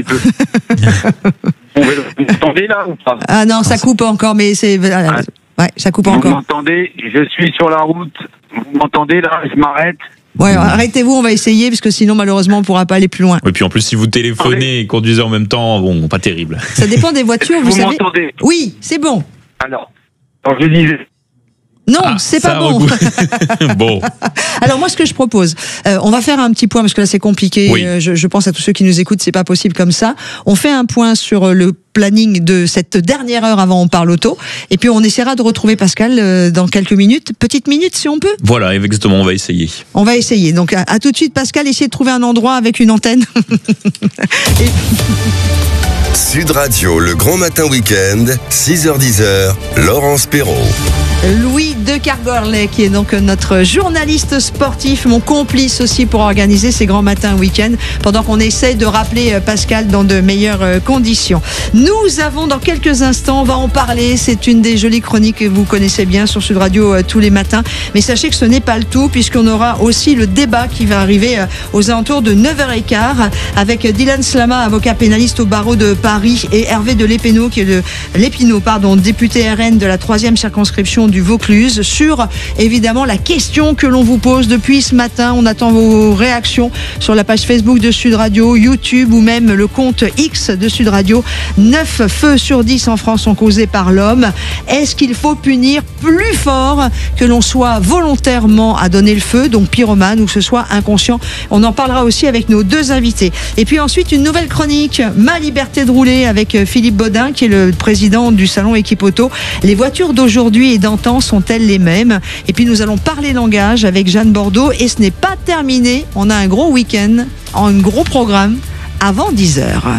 Vous m'entendez là ou pas? Ah non, ça coupe encore, mais c'est... Ah, ouais, ça coupe vous encore. Vous m'entendez? Je suis sur la route. Vous m'entendez là? Je m'arrête. Ouais, arrêtez-vous, on va essayer, parce que sinon, malheureusement, on ne pourra pas aller plus loin. Et puis en plus, si vous téléphonez et conduisez en même temps, bon, pas terrible. Ça dépend des voitures, vous, vous savez. M'entendez? Oui, c'est bon. Alors, alors je disais... Non, ah, c'est pas bon. Bon. Alors moi, ce que je propose, euh, on va faire un petit point parce que là c'est compliqué. Oui. Euh, je, je pense à tous ceux qui nous écoutent, c'est pas possible comme ça. On fait un point sur le planning de cette dernière heure avant on parle auto, et puis on essaiera de retrouver Pascal euh, dans quelques minutes, petite minute si on peut. Voilà, exactement, on va essayer. On va essayer. Donc à, à tout de suite, Pascal, essayez de trouver un endroit avec une antenne. et... Sud Radio, le grand matin week-end, six heures dix, Laurence Perrault. Louis de Cargorley, qui est donc notre journaliste sportif, mon complice aussi pour organiser ces grands matins week-end, pendant qu'on essaie de rappeler Pascal dans de meilleures conditions. Nous avons dans quelques instants, on va en parler, c'est une des jolies chroniques que vous connaissez bien sur Sud Radio euh, tous les matins, mais sachez que ce n'est pas le tout, puisqu'on aura aussi le débat qui va arriver euh, aux alentours de neuf heures quinze avec Dylan Slama, avocat pénaliste au barreau de Paris, et Hervé de Lépinot, qui est le Lépinot, pardon, député R N de la troisième circonscription du Vaucluse, sur évidemment la question que l'on vous pose depuis ce matin. On attend vos réactions sur la page Facebook de Sud Radio, YouTube ou même le compte X de Sud Radio. neuf feux sur dix en France sont causés par l'homme. Est-ce qu'il faut punir plus fort que l'on soit volontairement à donner le feu, donc pyromane, ou que ce soit inconscient? On en parlera aussi avec nos deux invités. Et puis ensuite, une nouvelle chronique, Ma liberté de rouler, avec Philippe Baudin, qui est le président du salon Equip-Auto. Les voitures d'aujourd'hui et d'antan sont-elles les mêmes? Et puis nous allons parler langage avec Jeanne Bordeaux. Et ce n'est pas terminé. On a un gros week-end, un gros programme avant dix heures.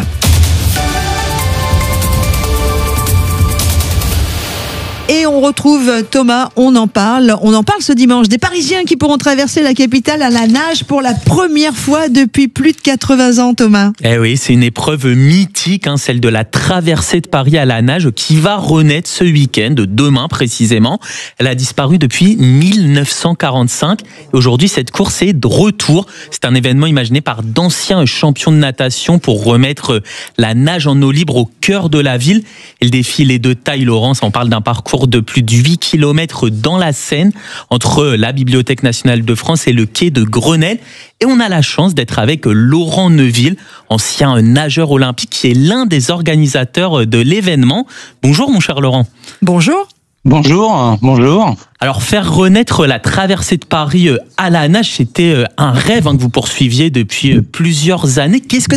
Et on retrouve Thomas, on en parle, on en parle ce dimanche, des Parisiens qui pourront traverser la capitale à la nage pour la première fois depuis plus de quatre-vingts ans, Thomas. Eh oui, c'est une épreuve mythique, hein, celle de la traversée de Paris à la nage, qui va renaître ce week-end, demain précisément. Elle a disparu depuis mille neuf cent quarante-cinq. Aujourd'hui, cette course est de retour. C'est un événement imaginé par d'anciens champions de natation pour remettre la nage en eau libre au cœur de la ville. Et le défilé est de taille, Laurence. On parle d'un parcours de plus de huit kilomètres dans la Seine, entre la Bibliothèque nationale de France et le quai de Grenelle. Et on a la chance d'être avec Laurent Neuville, ancien nageur olympique, qui est l'un des organisateurs de l'événement. Bonjour mon cher Laurent. Bonjour. Bonjour, bonjour. Alors, faire renaître la traversée de Paris à la nage, c'était un rêve, hein, que vous poursuiviez depuis plusieurs années. Qu'est-ce que